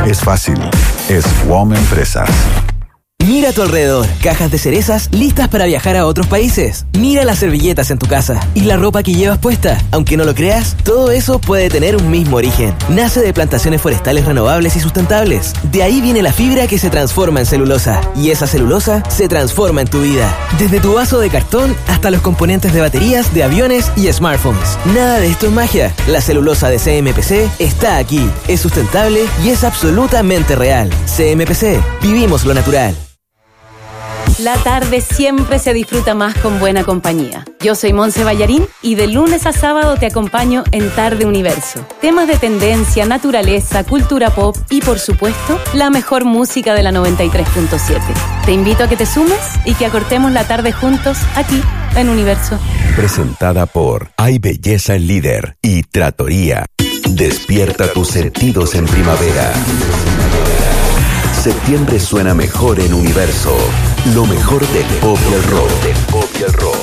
Es fácil. Es WOM Empresas. Mira a tu alrededor, cajas de cerezas listas para viajar a otros países. Mira las servilletas en tu casa y la ropa que llevas puesta. Aunque no lo creas, todo eso puede tener un mismo origen. Nace de plantaciones forestales renovables y sustentables. De ahí viene la fibra que se transforma en celulosa. Y esa celulosa se transforma en tu vida. Desde tu vaso de cartón hasta los componentes de baterías, de aviones y smartphones. Nada de esto es magia. La celulosa de CMPC está aquí. Es sustentable y es absolutamente real. CMPC. Vivimos lo natural. La tarde siempre se disfruta más con buena compañía. Yo soy Monse Ballarín y de lunes a sábado te acompaño en Tarde Universo. Temas de tendencia, naturaleza, cultura pop y, por supuesto, la mejor música de la 93.7. Te invito a que te sumes y que acortemos la tarde juntos aquí en Universo. Presentada por Hay Belleza en Líder y Trattoria. Despierta tus sentidos en primavera. Septiembre suena mejor en Universo. Lo mejor del pop y el rock.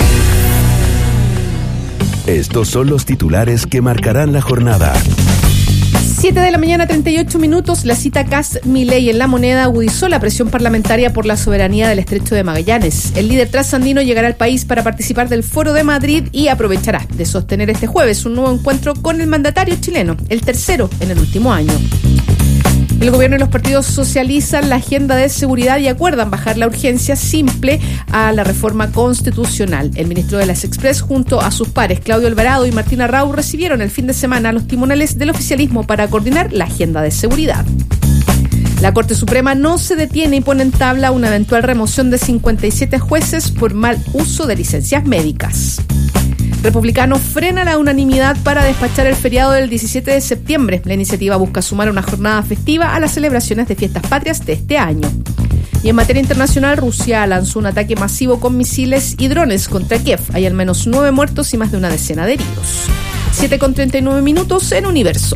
Estos son los titulares que marcarán la jornada. 7 de la mañana, 38 minutos. La cita Kast-Milei en La Moneda agudizó la presión parlamentaria por la soberanía del Estrecho de Magallanes. El líder trasandino llegará al país para participar del Foro de Madrid y aprovechará de sostener este jueves un nuevo encuentro con el mandatario chileno, el tercero en el último año. El gobierno y los partidos socializan la agenda de seguridad y acuerdan bajar la urgencia simple a la reforma constitucional. El ministro de las Express junto a sus pares Claudio Alvarado y Martina Rau recibieron el fin de semana a los timonales del oficialismo para coordinar la agenda de seguridad. La Corte Suprema no se detiene y pone en tabla una eventual remoción de 57 jueces por mal uso de licencias médicas. Republicano frena la unanimidad para despachar el feriado del 17 de septiembre. La iniciativa busca sumar una jornada festiva a las celebraciones de fiestas patrias de este año. Y en materia internacional, Rusia lanzó un ataque masivo con misiles y drones contra Kiev. Hay al menos 9 muertos y más de una decena de heridos. 7:39 minutos en Universo.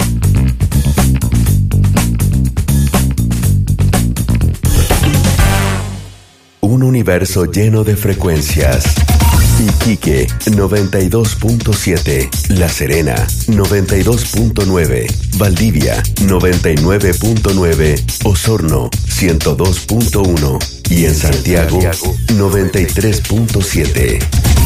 Un universo lleno de frecuencias. Iquique 92.7, La Serena 92.9, Valdivia 99.9, Osorno 102.1 y en Santiago 93.7.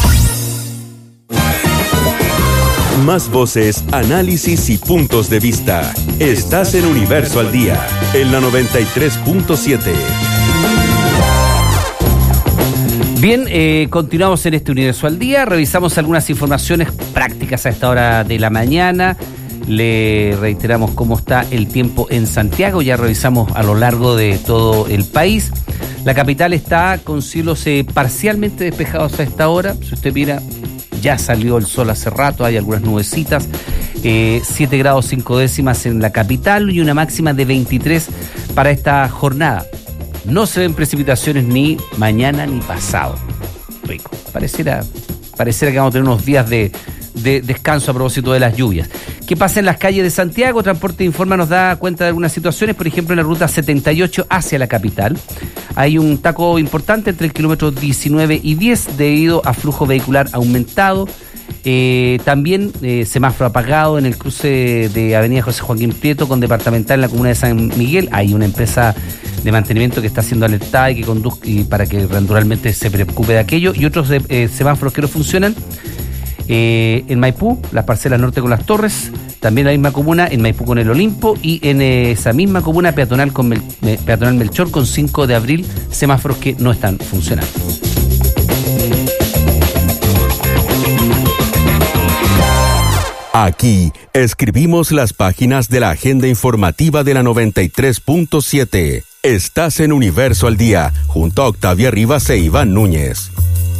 Más voces, análisis y puntos de vista. Estás en Universo al Día, en la 93.7. Bien, continuamos en este Universo al Día, revisamos algunas informaciones prácticas a esta hora de la mañana, le reiteramos cómo está el tiempo en Santiago, ya revisamos a lo largo de todo el país. La capital está con cielos parcialmente despejados a esta hora, si usted mira, ya salió el sol hace rato, hay algunas nubecitas, 7 grados 5 décimas en la capital y una máxima de 23 para esta jornada. No se ven precipitaciones ni mañana ni pasado. Rico. Pareciera que vamos a tener unos días de descanso a propósito de las lluvias. ¿Qué pasa en las calles de Santiago? Transporte Informa nos da cuenta de algunas situaciones. Por ejemplo, en la ruta 78 hacia la capital hay un taco importante entre el kilómetro 19 y 10 debido a flujo vehicular aumentado. También semáforo apagado en el cruce de Avenida José Joaquín Prieto con Departamental en la comuna de San Miguel. Hay una empresa de mantenimiento que está siendo alertada y que conduzca y para que naturalmente se preocupe de aquello. Y otros semáforos que no funcionan en Maipú, las parcelas norte con Las Torres, también la misma comuna, en Maipú con el Olimpo y en esa misma comuna peatonal Melchor con 5 de abril, semáforos que no están funcionando. Aquí escribimos las páginas de la agenda informativa de la 93.7. Estás en Universo al Día, junto a Octavia Rivas e Iván Núñez.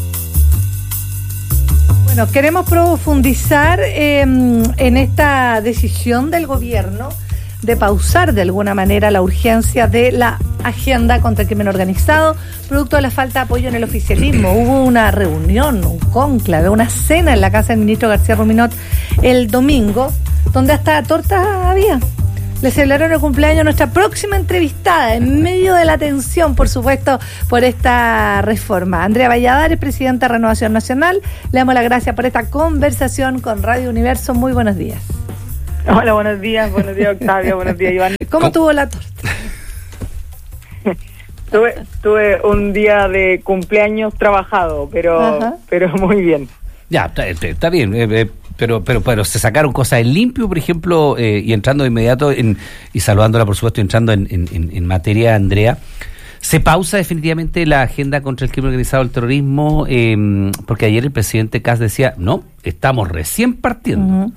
Bueno, queremos profundizar en esta decisión del gobierno de pausar de alguna manera la urgencia de la agenda contra el crimen organizado, producto de la falta de apoyo en el oficialismo. Hubo una reunión, un cónclave, una cena en la casa del ministro García Ruminot el domingo, donde hasta tortas había. Le celebraron el cumpleaños a nuestra próxima entrevistada, en medio de la tensión, por supuesto, por esta reforma. Andrea Valladares, presidenta de Renovación Nacional, le damos las gracias por esta conversación con Radio Universo. Muy buenos días. Hola, buenos días Octavio, buenos días Iván. ¿Cómo tuvo la torta? Tuve un día de cumpleaños trabajado, pero muy bien. Ya, está bien, pero se sacaron cosas en limpio, por ejemplo, y entrando de inmediato, y saludándola, por supuesto, entrando en materia, Andrea. ¿Se pausa definitivamente la agenda contra el crimen organizado, el terrorismo? Porque ayer el presidente Kast decía, no, estamos recién partiendo. Uh-huh.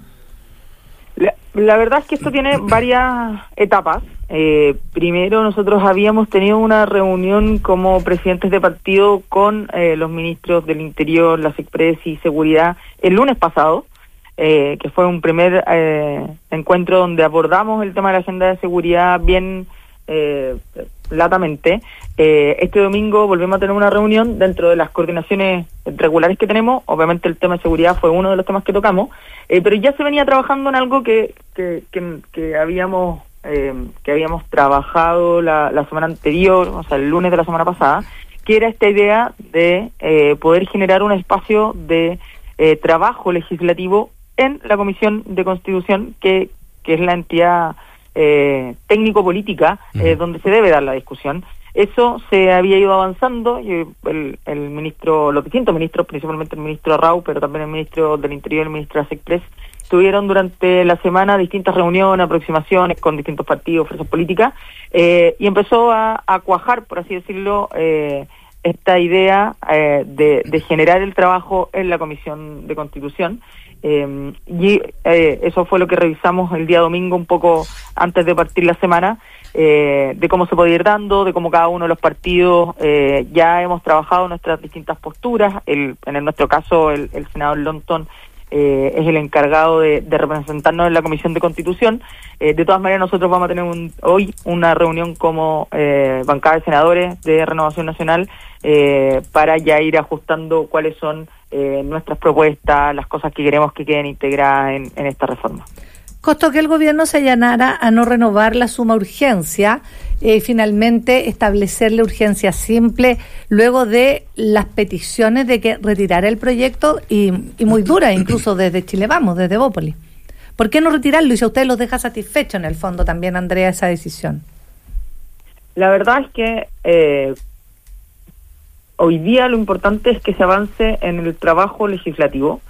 La verdad es que esto tiene varias etapas. Primero, nosotros habíamos tenido una reunión como presidentes de partido con los ministros del Interior, la SECPRES y Seguridad el lunes pasado, que fue un primer encuentro donde abordamos el tema de la agenda de seguridad bien latamente. Este domingo volvemos a tener una reunión dentro de las coordinaciones regulares que tenemos. Obviamente el tema de seguridad fue uno de los temas que tocamos, pero ya se venía trabajando en algo que habíamos trabajado la semana anterior, o sea, el lunes de la semana pasada, que era esta idea de poder generar un espacio de trabajo legislativo en la Comisión de Constitución, que es la entidad técnico-política donde se debe dar la discusión. Eso se había ido avanzando, y el ministro, los distintos ministros, principalmente el ministro Arrau, pero también el ministro del Interior y el ministro de la SECPRES, tuvieron durante la semana distintas reuniones, aproximaciones con distintos partidos, fuerzas políticas, y empezó a cuajar, por así decirlo, esta idea de generar el trabajo en la Comisión de Constitución. Y eso fue lo que revisamos el día domingo, un poco antes de partir la semana, de cómo se podía ir dando, de cómo cada uno de los partidos ya hemos trabajado nuestras distintas posturas. En nuestro caso, el senador Lonton es el encargado de representarnos en la Comisión de Constitución. De todas maneras, nosotros vamos a tener hoy una reunión como bancada de senadores de Renovación Nacional para ya ir ajustando cuáles son nuestras propuestas, las cosas que queremos que queden integradas en esta reforma. Costó que el gobierno se allanara a no renovar la suma urgencia y finalmente establecer la urgencia simple luego de las peticiones de que retirara el proyecto y muy dura, incluso desde Chile Vamos, desde Bópoli. ¿Por qué no retirarlo? Y si a ustedes los deja satisfechos en el fondo también, Andrea, esa decisión. La verdad es que hoy día lo importante es que se avance en el trabajo legislativo.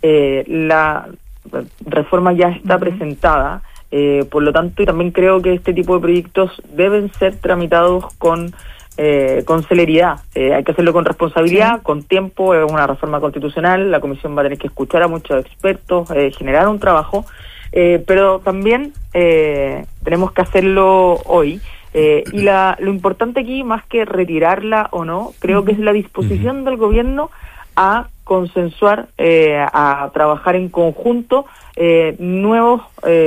La reforma ya está presentada, por lo tanto, y también creo que este tipo de proyectos deben ser tramitados con celeridad. Hay que hacerlo con responsabilidad, con tiempo. Es una reforma constitucional, la Comisión va a tener que escuchar a muchos expertos, generar un trabajo, pero también tenemos que hacerlo hoy. Y lo importante aquí, más que retirarla o no, creo que es la disposición del gobierno a consensuar, a trabajar en conjunto nuevos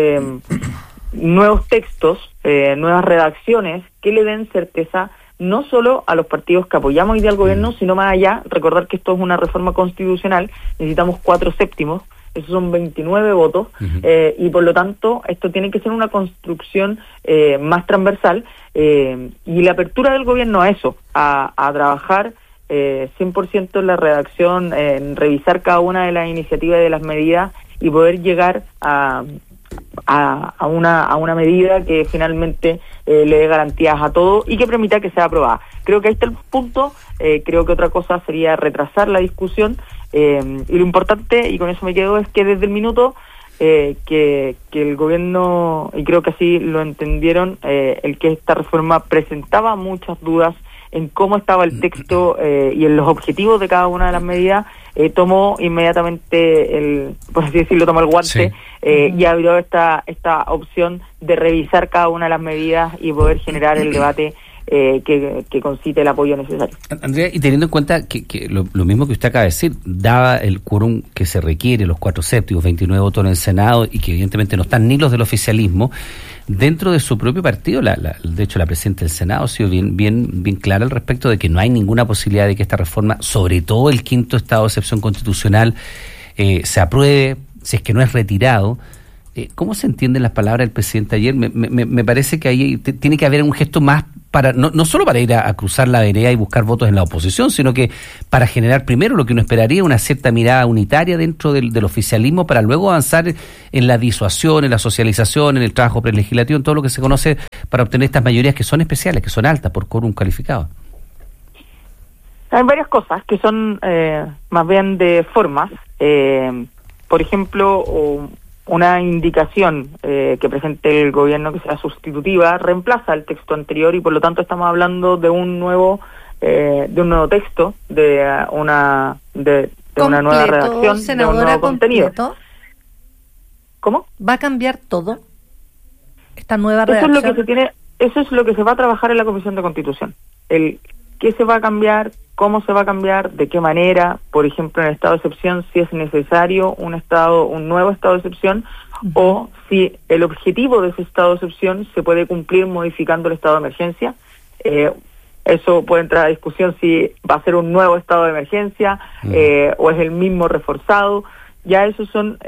textos, nuevas redacciones que le den certeza no solo a los partidos que apoyamos hoy día al gobierno, sino más allá. Recordar que esto es una reforma constitucional, necesitamos 4/7, esos son 29 votos, y por lo tanto esto tiene que ser una construcción más transversal, y la apertura del gobierno a eso, a trabajar 100% en la redacción, en revisar cada una de las iniciativas y de las medidas y poder llegar a una medida que finalmente le dé garantías a todo y que permita que sea aprobada. Creo que ahí está el punto. Creo que otra cosa sería retrasar la discusión, y lo importante, y con eso me quedo, es que desde el minuto que el gobierno, y creo que así lo entendieron, el que esta reforma presentaba muchas dudas en cómo estaba el texto y en los objetivos de cada una de las medidas, tomó inmediatamente por así decirlo, tomó el guante, y abrió esta opción de revisar cada una de las medidas y poder generar el debate que concite el apoyo necesario. Andrea, y teniendo en cuenta que lo mismo que usted acaba de decir, daba el quórum que se requiere, los 4/7, 29 votos en el Senado, y que evidentemente no están ni los del oficialismo, dentro de su propio partido, de hecho la presidenta del Senado ha sido bien clara al respecto de que no hay ninguna posibilidad de que esta reforma, sobre todo el quinto estado de excepción constitucional, se apruebe, si es que no es retirado. ¿Cómo se entienden las palabras del presidente ayer? Me parece que ahí tiene que haber un gesto más para no solo para ir a cruzar la vereda y buscar votos en la oposición, sino que para generar primero lo que uno esperaría, una cierta mirada unitaria dentro del oficialismo, para luego avanzar en la disuasión, en la socialización, en el trabajo prelegislativo, en todo lo que se conoce para obtener estas mayorías que son especiales, que son altas por quórum calificado. Hay varias cosas que son más bien de formas. Por ejemplo, una indicación que presente el gobierno que sea sustitutiva reemplaza el texto anterior y por lo tanto estamos hablando de un nuevo texto, de una nueva redacción, senadora, de un nuevo contenido. Completo. ¿Cómo? ¿Va a cambiar todo esta nueva redacción? Eso es lo que se va a trabajar en la Comisión de Constitución. El qué se va a cambiar, cómo se va a cambiar, de qué manera, por ejemplo, en el estado de excepción, si es necesario un nuevo estado de excepción, o si el objetivo de ese estado de excepción se puede cumplir modificando el estado de emergencia. Eso puede entrar a discusión si va a ser un nuevo estado de emergencia o es el mismo reforzado. Ya esos son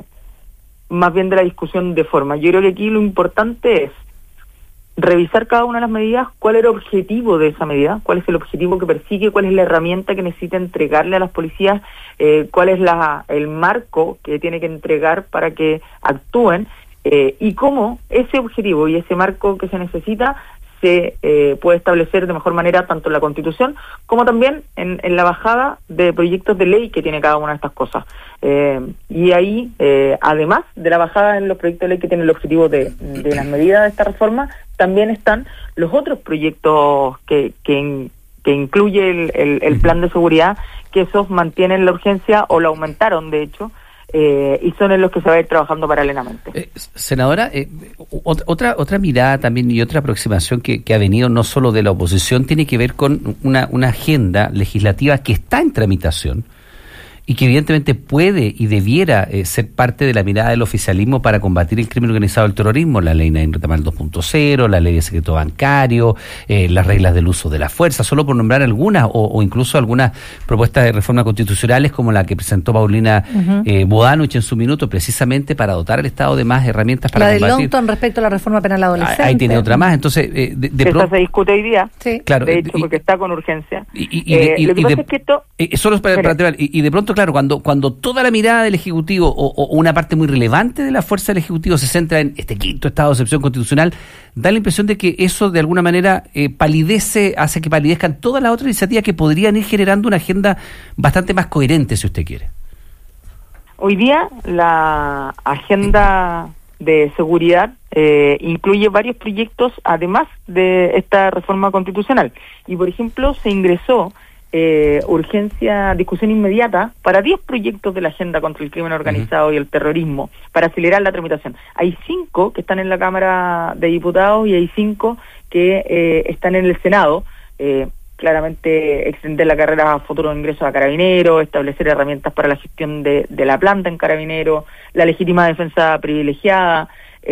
más bien de la discusión de forma. Yo creo que aquí lo importante es revisar cada una de las medidas, cuál era el objetivo de esa medida, cuál es el objetivo que persigue, cuál es la herramienta que necesita entregarle a las policías, cuál es el marco que tiene que entregar para que actúen, y cómo ese objetivo y ese marco que se necesita se puede establecer de mejor manera tanto en la Constitución como también en la bajada de proyectos de ley que tiene cada una de estas cosas. Y ahí, además de la bajada en los proyectos de ley que tienen el objetivo de las medidas de esta reforma, también están los otros proyectos que incluye el plan de seguridad, que esos mantienen la urgencia o la aumentaron, de hecho, y son en los que se va a ir trabajando paralelamente. Senadora, otra mirada también y otra aproximación que ha venido no solo de la oposición tiene que ver con una agenda legislativa que está en tramitación y que evidentemente puede y debiera ser parte de la mirada del oficialismo para combatir el crimen organizado del terrorismo, la ley Nain Retamal 2.0, la ley de secreto bancario, las reglas del uso de la fuerza, solo por nombrar algunas, o incluso algunas propuestas de reforma constitucionales como la que presentó Paulina Bodanovich en su minuto, precisamente para dotar al Estado de más herramientas para combatir. La de Longton respecto a la reforma penal adolescente. Ahí tiene otra más, entonces esa se discute hoy día, sí. Claro, de hecho, porque está con urgencia. Lo que pasa es que esto... Solo para y de pronto, claro, cuando toda la mirada del Ejecutivo o una parte muy relevante de la fuerza del Ejecutivo se centra en este quinto estado de excepción constitucional, da la impresión de que eso de alguna manera hace que palidezcan todas las otras iniciativas que podrían ir generando una agenda bastante más coherente, si usted quiere. Hoy día la agenda de seguridad incluye varios proyectos además de esta reforma constitucional. Y por ejemplo se ingresó discusión inmediata para 10 proyectos de la agenda contra el crimen organizado y el terrorismo, para acelerar la tramitación. Hay 5 que están en la Cámara de Diputados y hay 5 que están en el Senado. Claramente extender la carrera a futuro ingreso a Carabineros, establecer herramientas para la gestión de la planta en Carabineros, la legítima defensa privilegiada,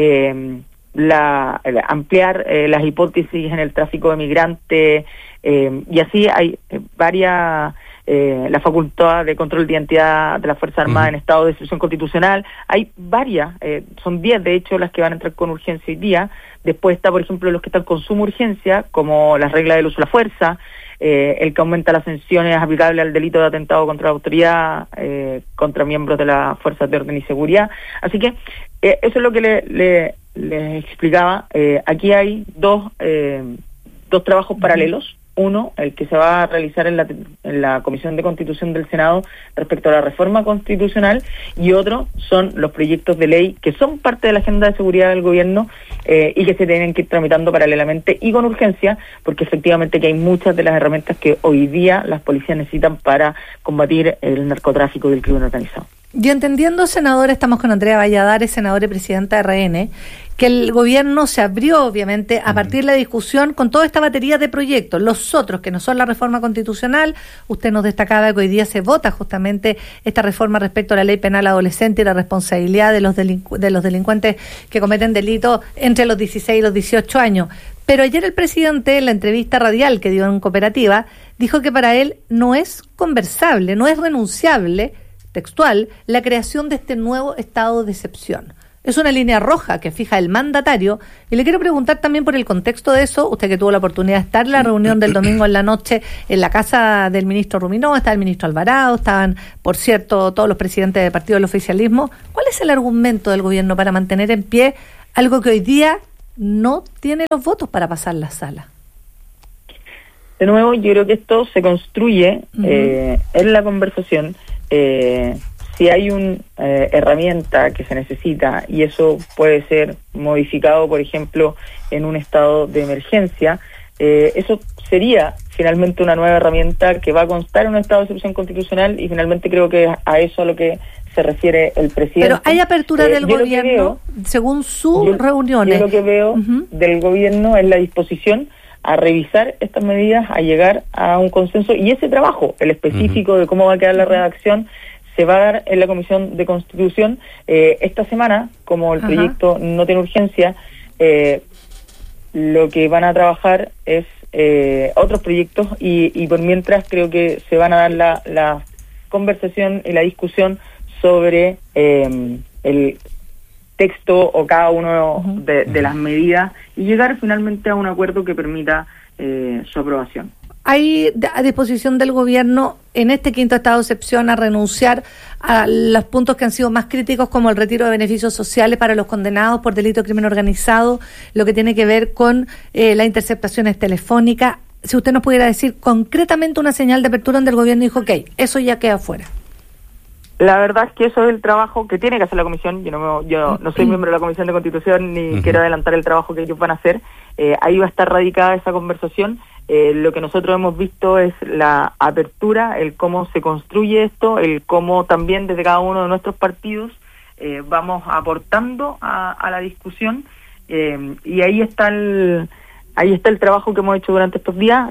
ampliar las hipótesis en el tráfico de migrantes, y así hay varias, la facultad de control de identidad de las Fuerzas Armadas en estado de excepción constitucional. Hay varias, son 10 de hecho las que van a entrar con urgencia hoy día. Después está, por ejemplo, los que están con suma urgencia, como las reglas del uso de la fuerza, el que aumenta las sanciones aplicables al delito de atentado contra la autoridad, contra miembros de las fuerzas de orden y seguridad. Así que eso es lo que les explicaba. Aquí hay dos trabajos paralelos. Uno, el que se va a realizar en la Comisión de Constitución del Senado respecto a la reforma constitucional, y otro son los proyectos de ley que son parte de la agenda de seguridad del gobierno y que se tienen que ir tramitando paralelamente y con urgencia, porque efectivamente que hay muchas de las herramientas que hoy día las policías necesitan para combatir el narcotráfico y el crimen organizado. Y entendiendo, senadora, estamos con Andrea Valladares, senadora y presidenta de RN, que el gobierno se abrió, obviamente, a partir de la discusión con toda esta batería de proyectos. Los otros, que no son la reforma constitucional, usted nos destacaba que hoy día se vota justamente esta reforma respecto a la ley penal adolescente y la responsabilidad de los delincuentes que cometen delitos entre los 16 y los 18 años. Pero ayer el presidente, en la entrevista radial que dio en Cooperativa, dijo que para él no es conversable, no es renunciable, textual, la creación de este nuevo estado de excepción. Es una línea roja que fija el mandatario. Y le quiero preguntar también por el contexto de eso, usted que tuvo la oportunidad de estar en la reunión del domingo en la noche en la casa del ministro Ruminó, estaba el ministro Alvarado, estaban, por cierto, todos los presidentes de partido del oficialismo. ¿Cuál es el argumento del gobierno para mantener en pie algo que hoy día no tiene los votos para pasar la sala? De nuevo, yo creo que esto se construye en la conversación. Si hay una herramienta que se necesita y eso puede ser modificado, por ejemplo, en un estado de emergencia, eso sería finalmente una nueva herramienta que va a constar en un estado de excepción constitucional y finalmente creo que a eso a lo que se refiere el presidente. Pero hay apertura del gobierno, según sus reuniones. Yo lo que veo del gobierno es la disposición a revisar estas medidas, a llegar a un consenso y ese trabajo, el específico de cómo va a quedar la redacción, se va a dar en la Comisión de Constitución esta semana. Como el proyecto no tiene urgencia, lo que van a trabajar es otros proyectos y por mientras creo que se van a dar la conversación y la discusión sobre el texto o cada uno de las medidas y llegar finalmente a un acuerdo que permita su aprobación. ¿Hay a disposición del gobierno en este quinto estado de excepción a renunciar a los puntos que han sido más críticos, como el retiro de beneficios sociales para los condenados por delito de crimen organizado, lo que tiene que ver con las interceptaciones telefónicas? Si usted nos pudiera decir concretamente una señal de apertura donde el gobierno dijo, ok, eso ya queda fuera. La verdad es que eso es el trabajo que tiene que hacer la comisión. Yo no soy miembro de la Comisión de Constitución ni quiero adelantar el trabajo que ellos van a hacer. Ahí va a estar radicada esa conversación. Lo que nosotros hemos visto es la apertura, el cómo se construye esto, el cómo también desde cada uno de nuestros partidos vamos aportando a la discusión y ahí está el trabajo que hemos hecho durante estos días.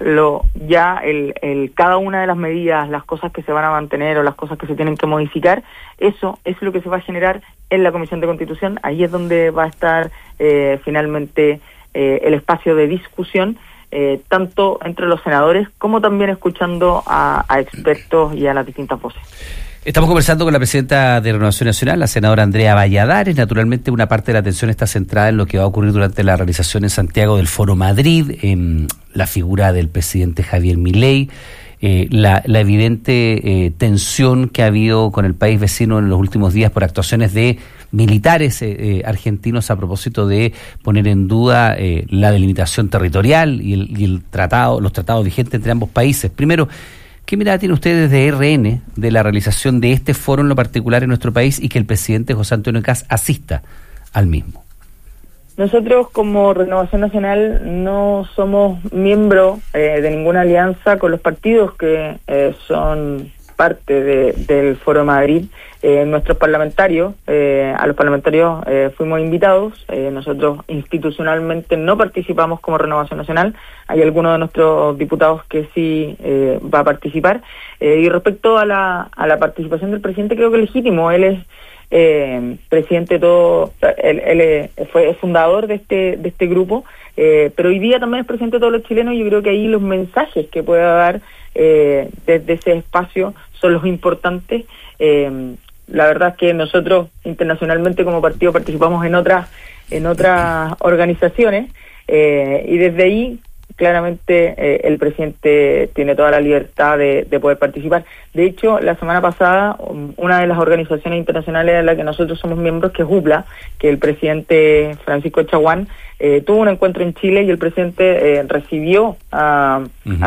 Cada una de las medidas, las cosas que se van a mantener o las cosas que se tienen que modificar, eso es lo que se va a generar en la Comisión de Constitución. Ahí es donde va a estar finalmente el espacio de discusión, tanto entre los senadores como también escuchando a expertos y a las distintas voces. Estamos conversando con la presidenta de Renovación Nacional, la senadora Andrea Valladares. Naturalmente, una parte de la atención está centrada en lo que va a ocurrir durante la realización en Santiago del Foro Madrid, en la figura del presidente Javier Milei, la evidente tensión que ha habido con el país vecino en los últimos días por actuaciones de militares argentinos a propósito de poner en duda la delimitación territorial y los tratados vigentes entre ambos países. Primero, ¿qué mirada tiene usted desde RN de la realización de este foro en lo particular en nuestro país y que el presidente José Antonio Kast asista al mismo? Nosotros como Renovación Nacional no somos miembro de ninguna alianza con los partidos que son parte del Foro Madrid. Nuestros parlamentarios, a los parlamentarios fuimos invitados. Nosotros institucionalmente no participamos como Renovación Nacional. Hay algunos de nuestros diputados que sí va a participar. Y respecto a la participación del presidente, creo que es legítimo. Él es presidente de todo, él fue fundador de este grupo, pero hoy día también es presidente de todos los chilenos y yo creo que ahí los mensajes que pueda dar desde ese espacio son los importantes. La verdad es que nosotros internacionalmente como partido participamos en otras organizaciones y desde ahí claramente el presidente tiene toda la libertad de poder participar. De hecho, la semana pasada, una de las organizaciones internacionales de la que nosotros somos miembros, que es UPLA, que el presidente Francisco Chaguán tuvo un encuentro en Chile y el presidente recibió a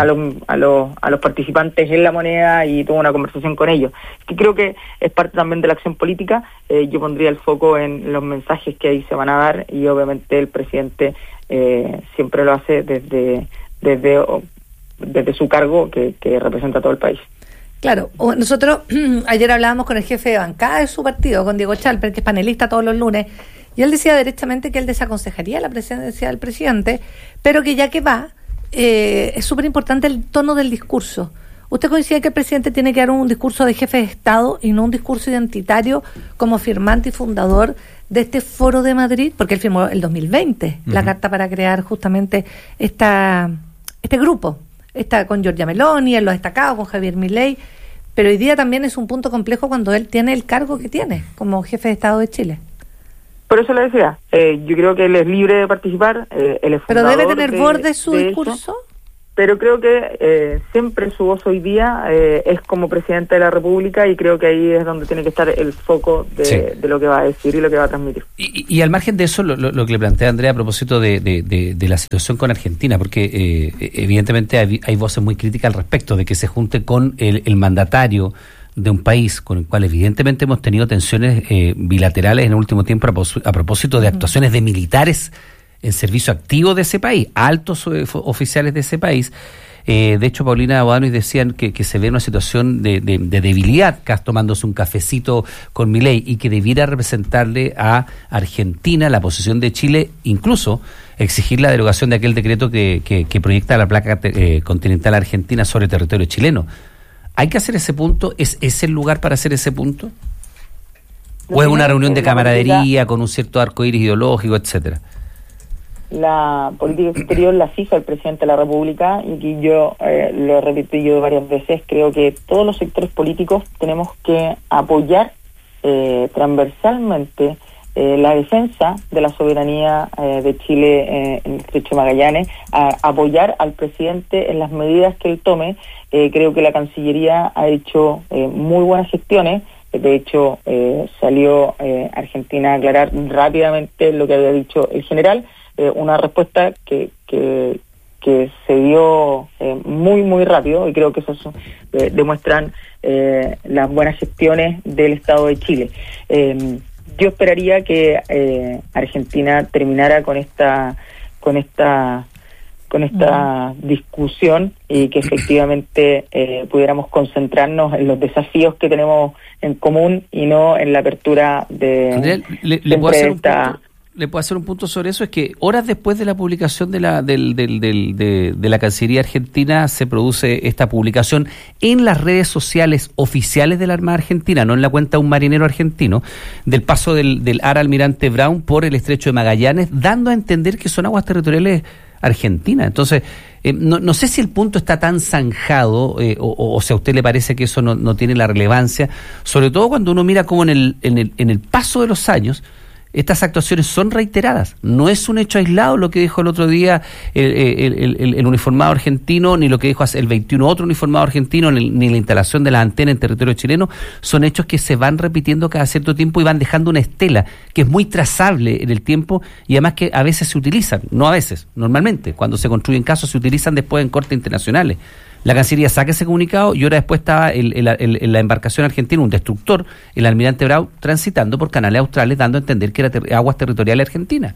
los participantes en La Moneda y tuvo una conversación con ellos. Que creo que es parte también de la acción política. Yo pondría el foco en los mensajes que ahí se van a dar y obviamente el presidente siempre lo hace desde su cargo que representa a todo el país. Claro, nosotros ayer hablábamos con el jefe de bancada de su partido, con Diego Chalper, que es panelista todos los lunes, y él decía derechamente que él desaconsejaría la presidencia del presidente, pero que ya que va, es súper importante el tono del discurso. ¿Usted coincide que el presidente tiene que dar un discurso de jefe de Estado y no un discurso identitario como firmante y fundador de este Foro de Madrid? Porque él firmó el 2020 la carta para crear justamente este grupo. Está con Giorgia Meloni, él lo ha destacado, con Javier Milei, pero hoy día también es un punto complejo cuando él tiene el cargo que tiene como jefe de Estado de Chile. Por eso le decía, yo creo que él es libre de participar, él es ¿Pero fundador debe tener borde su de discurso? eso, pero creo que siempre su voz hoy día es como presidente de la República, y creo que ahí es donde tiene que estar el foco de lo que va a decir y lo que va a transmitir. Y al margen de eso, lo que le plantea Andrea a propósito de la situación con Argentina, porque evidentemente hay voces muy críticas al respecto de que se junte con el mandatario de un país con el cual evidentemente hemos tenido tensiones bilaterales en el último tiempo a propósito de actuaciones de militares en servicio activo de ese país, altos oficiales de ese país. De hecho, Paulina Bodanos decían que se ve una situación de debilidad, Kast tomándose un cafecito con Milei, y que debiera representarle a Argentina la posición de Chile, incluso exigir la derogación de aquel decreto que proyecta la placa continental argentina sobre territorio chileno. ¿Hay que hacer ese punto? ¿Es el lugar para hacer ese punto? ¿O es una reunión de camaradería con un cierto arco iris ideológico, etcétera? La política exterior la fija el presidente de la República, y que yo lo he repetido varias veces. Creo que todos los sectores políticos tenemos que apoyar transversalmente la defensa de la soberanía de Chile en el Estrecho de Magallanes, apoyar al presidente en las medidas que él tome. Creo que la Cancillería ha hecho muy buenas gestiones. De hecho, salió Argentina a aclarar rápidamente lo que había dicho el general, una respuesta que se dio muy, muy rápido, y creo que eso demuestran las buenas gestiones del Estado de Chile. Yo esperaría que Argentina terminara con esta discusión, y que efectivamente pudiéramos concentrarnos en los desafíos que tenemos en común y no en la apertura de Andrea, ¿le puedo hacer un punto sobre eso? Es que horas después de la publicación de la Cancillería Argentina se produce esta publicación en las redes sociales oficiales de la Armada Argentina, no en la cuenta de un marinero argentino, del paso del ARA Almirante Brown por el Estrecho de Magallanes, dando a entender que son aguas territoriales argentinas. Entonces, no sé si el punto está tan zanjado, o si a usted le parece que eso no tiene la relevancia, sobre todo cuando uno mira cómo en el paso de los años estas actuaciones son reiteradas. No es un hecho aislado lo que dijo el otro día el uniformado argentino, ni lo que dijo el 21 otro uniformado argentino, ni la instalación de las antenas en territorio chileno. Son hechos que se van repitiendo cada cierto tiempo y van dejando una estela que es muy trazable en el tiempo, y además que a veces se utilizan, no a veces, normalmente, cuando se construyen casos se utilizan después en cortes internacionales. La Cancillería saca ese comunicado y hora después estaba en la embarcación argentina, un destructor, el Almirante Brown, transitando por canales australes, dando a entender que era aguas territoriales argentinas.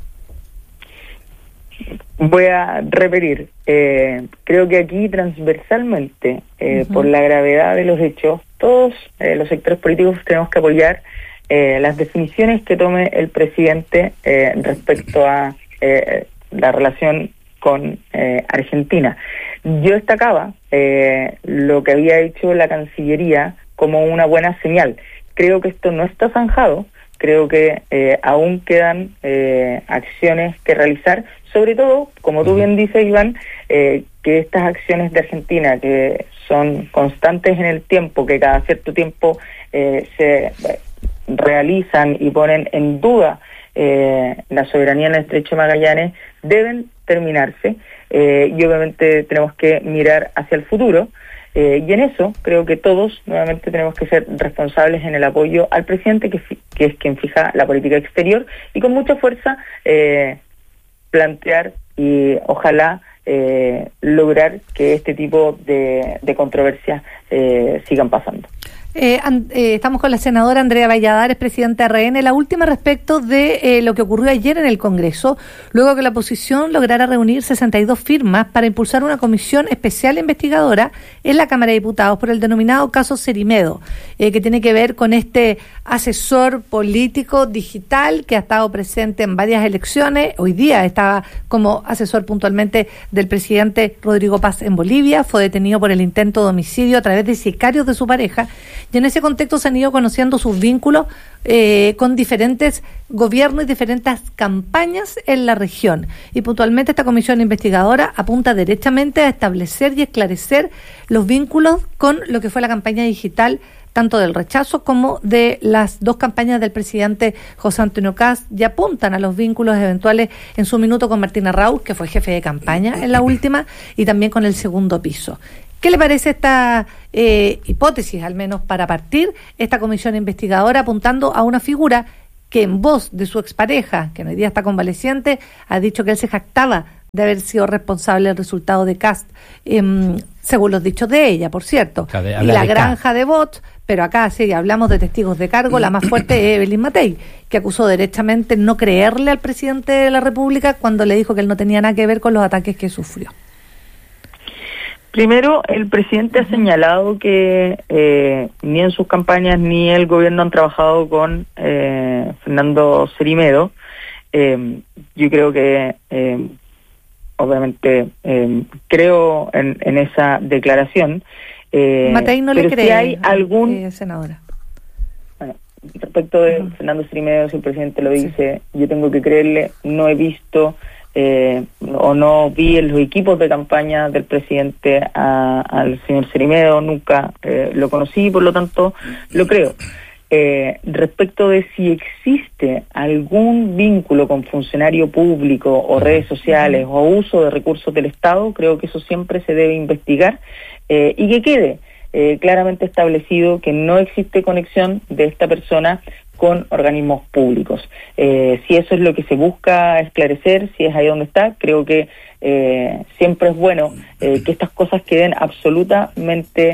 Voy a repetir, creo que aquí transversalmente, por la gravedad de los hechos, todos los sectores políticos tenemos que apoyar las definiciones que tome el presidente respecto a la relación con Argentina. Yo destacaba lo que había hecho la Cancillería como una buena señal. Creo que esto no está zanjado, creo que aún quedan acciones que realizar, sobre todo, como tú bien dices, Iván, que estas acciones de Argentina, que son constantes en el tiempo, que cada cierto tiempo se realizan y ponen en duda la soberanía en el Estrecho de Magallanes, deben terminarse, y obviamente tenemos que mirar hacia el futuro, y en eso creo que todos nuevamente tenemos que ser responsables en el apoyo al presidente, que es quien fija la política exterior, y con mucha fuerza plantear y ojalá lograr que este tipo de controversias sigan pasando. Estamos con la senadora Andrea Valladares, presidenta de RN. La última respecto de lo que ocurrió ayer en el Congreso, luego que la oposición lograra reunir 62 firmas para impulsar una comisión especial investigadora en la Cámara de Diputados por el denominado caso Cerimedo, que tiene que ver con este asesor político digital que ha estado presente en varias elecciones. Hoy día estaba como asesor puntualmente del presidente Rodrigo Paz en Bolivia, fue detenido por el intento de homicidio a través de sicarios de su pareja, y en ese contexto se han ido conociendo sus vínculos con diferentes gobiernos y diferentes campañas en la región. Y puntualmente esta comisión investigadora apunta derechamente a establecer y esclarecer los vínculos con lo que fue la campaña digital tanto del rechazo como de las dos campañas del presidente José Antonio Kast, y apuntan a los vínculos eventuales en su minuto con Martina Raúl, que fue jefe de campaña en la última, y también con el segundo piso. ¿Qué le parece esta hipótesis, al menos para partir, esta comisión investigadora apuntando a una figura que en voz de su expareja, que hoy día está convaleciente, ha dicho que él se jactaba de haber sido responsable del resultado de Kast, según los dichos de ella, por cierto, y la granja de bots, pero acá sí hablamos de testigos de cargo, la más fuerte es Evelyn Matei, que acusó derechamente no creerle al presidente de la República cuando le dijo que él no tenía nada que ver con los ataques que sufrió. Primero, el presidente ha señalado que ni en sus campañas ni el gobierno han trabajado con Fernando Cerimedo. Yo creo que obviamente creo en esa declaración. Matei no le cree, si hay algún senadora. Bueno, respecto de Fernando Cerimedo, si el presidente lo dice, yo tengo que creerle. No he visto o no vi en los equipos de campaña del presidente al señor Cerimedo, nunca lo conocí, por lo tanto lo creo. Respecto de si existe algún vínculo con funcionario público o redes sociales o uso de recursos del Estado, creo que eso siempre se debe investigar y que quede claramente establecido que no existe conexión de esta persona con organismos públicos. Si eso es lo que se busca esclarecer, si es ahí donde está, creo que siempre es bueno que estas cosas queden absolutamente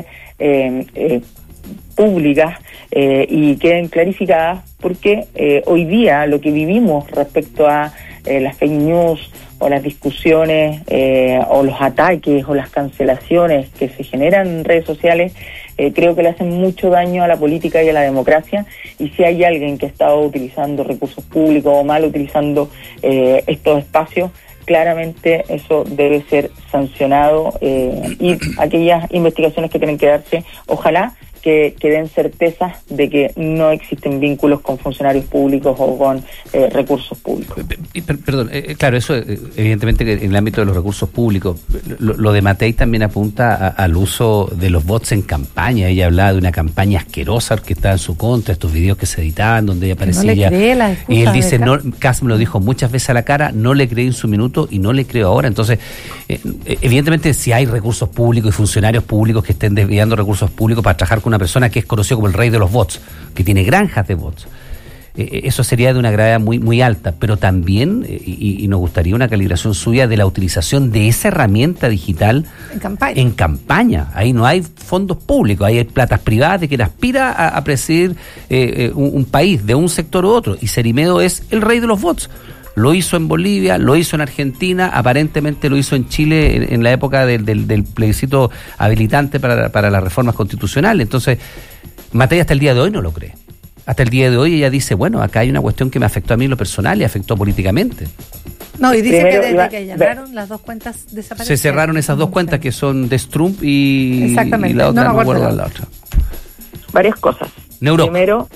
públicas y queden clarificadas, porque hoy día lo que vivimos respecto a las fake news o las discusiones o los ataques o las cancelaciones que se generan en redes sociales, creo que le hacen mucho daño a la política y a la democracia, y si hay alguien que ha estado utilizando recursos públicos o mal utilizando estos espacios, claramente eso debe ser sancionado y aquellas investigaciones que tienen que darse, ojalá que den certeza de que no existen vínculos con funcionarios públicos o con recursos públicos. Perdón, claro, eso evidentemente que en el ámbito de los recursos públicos, lo de Matei también apunta al uso de los bots en campaña. Ella hablaba de una campaña asquerosa que estaba en su contra, estos videos que se editaban donde ella aparecía. No le cree la excusa, y él dice, Kast me lo dijo muchas veces a la cara, no le creí en su minuto y no le creo ahora. Entonces, evidentemente si hay recursos públicos y funcionarios públicos que estén desviando recursos públicos para trabajar con una persona que es conocido como el rey de los bots, que tiene granjas de bots, eso sería de una gravedad muy muy alta, pero también, y nos gustaría una calibración suya de la utilización de esa herramienta digital en campaña. Ahí no hay fondos públicos, ahí hay platas privadas de quien aspira a presidir un país, de un sector u otro, y Cerimedo es el rey de los bots. Lo hizo en Bolivia, lo hizo en Argentina, aparentemente lo hizo en Chile en la época del plebiscito habilitante para las reformas constitucionales. Entonces, Matei hasta el día de hoy no lo cree. Hasta el día de hoy ella dice, bueno, acá hay una cuestión que me afectó a mí en lo personal y afectó políticamente. No, y dice que desde que allanaron las dos cuentas desaparecieron. Se cerraron esas dos cuentas que son de Strump y la otra, no me acuerdo la otra. Varias cosas. Neuroco.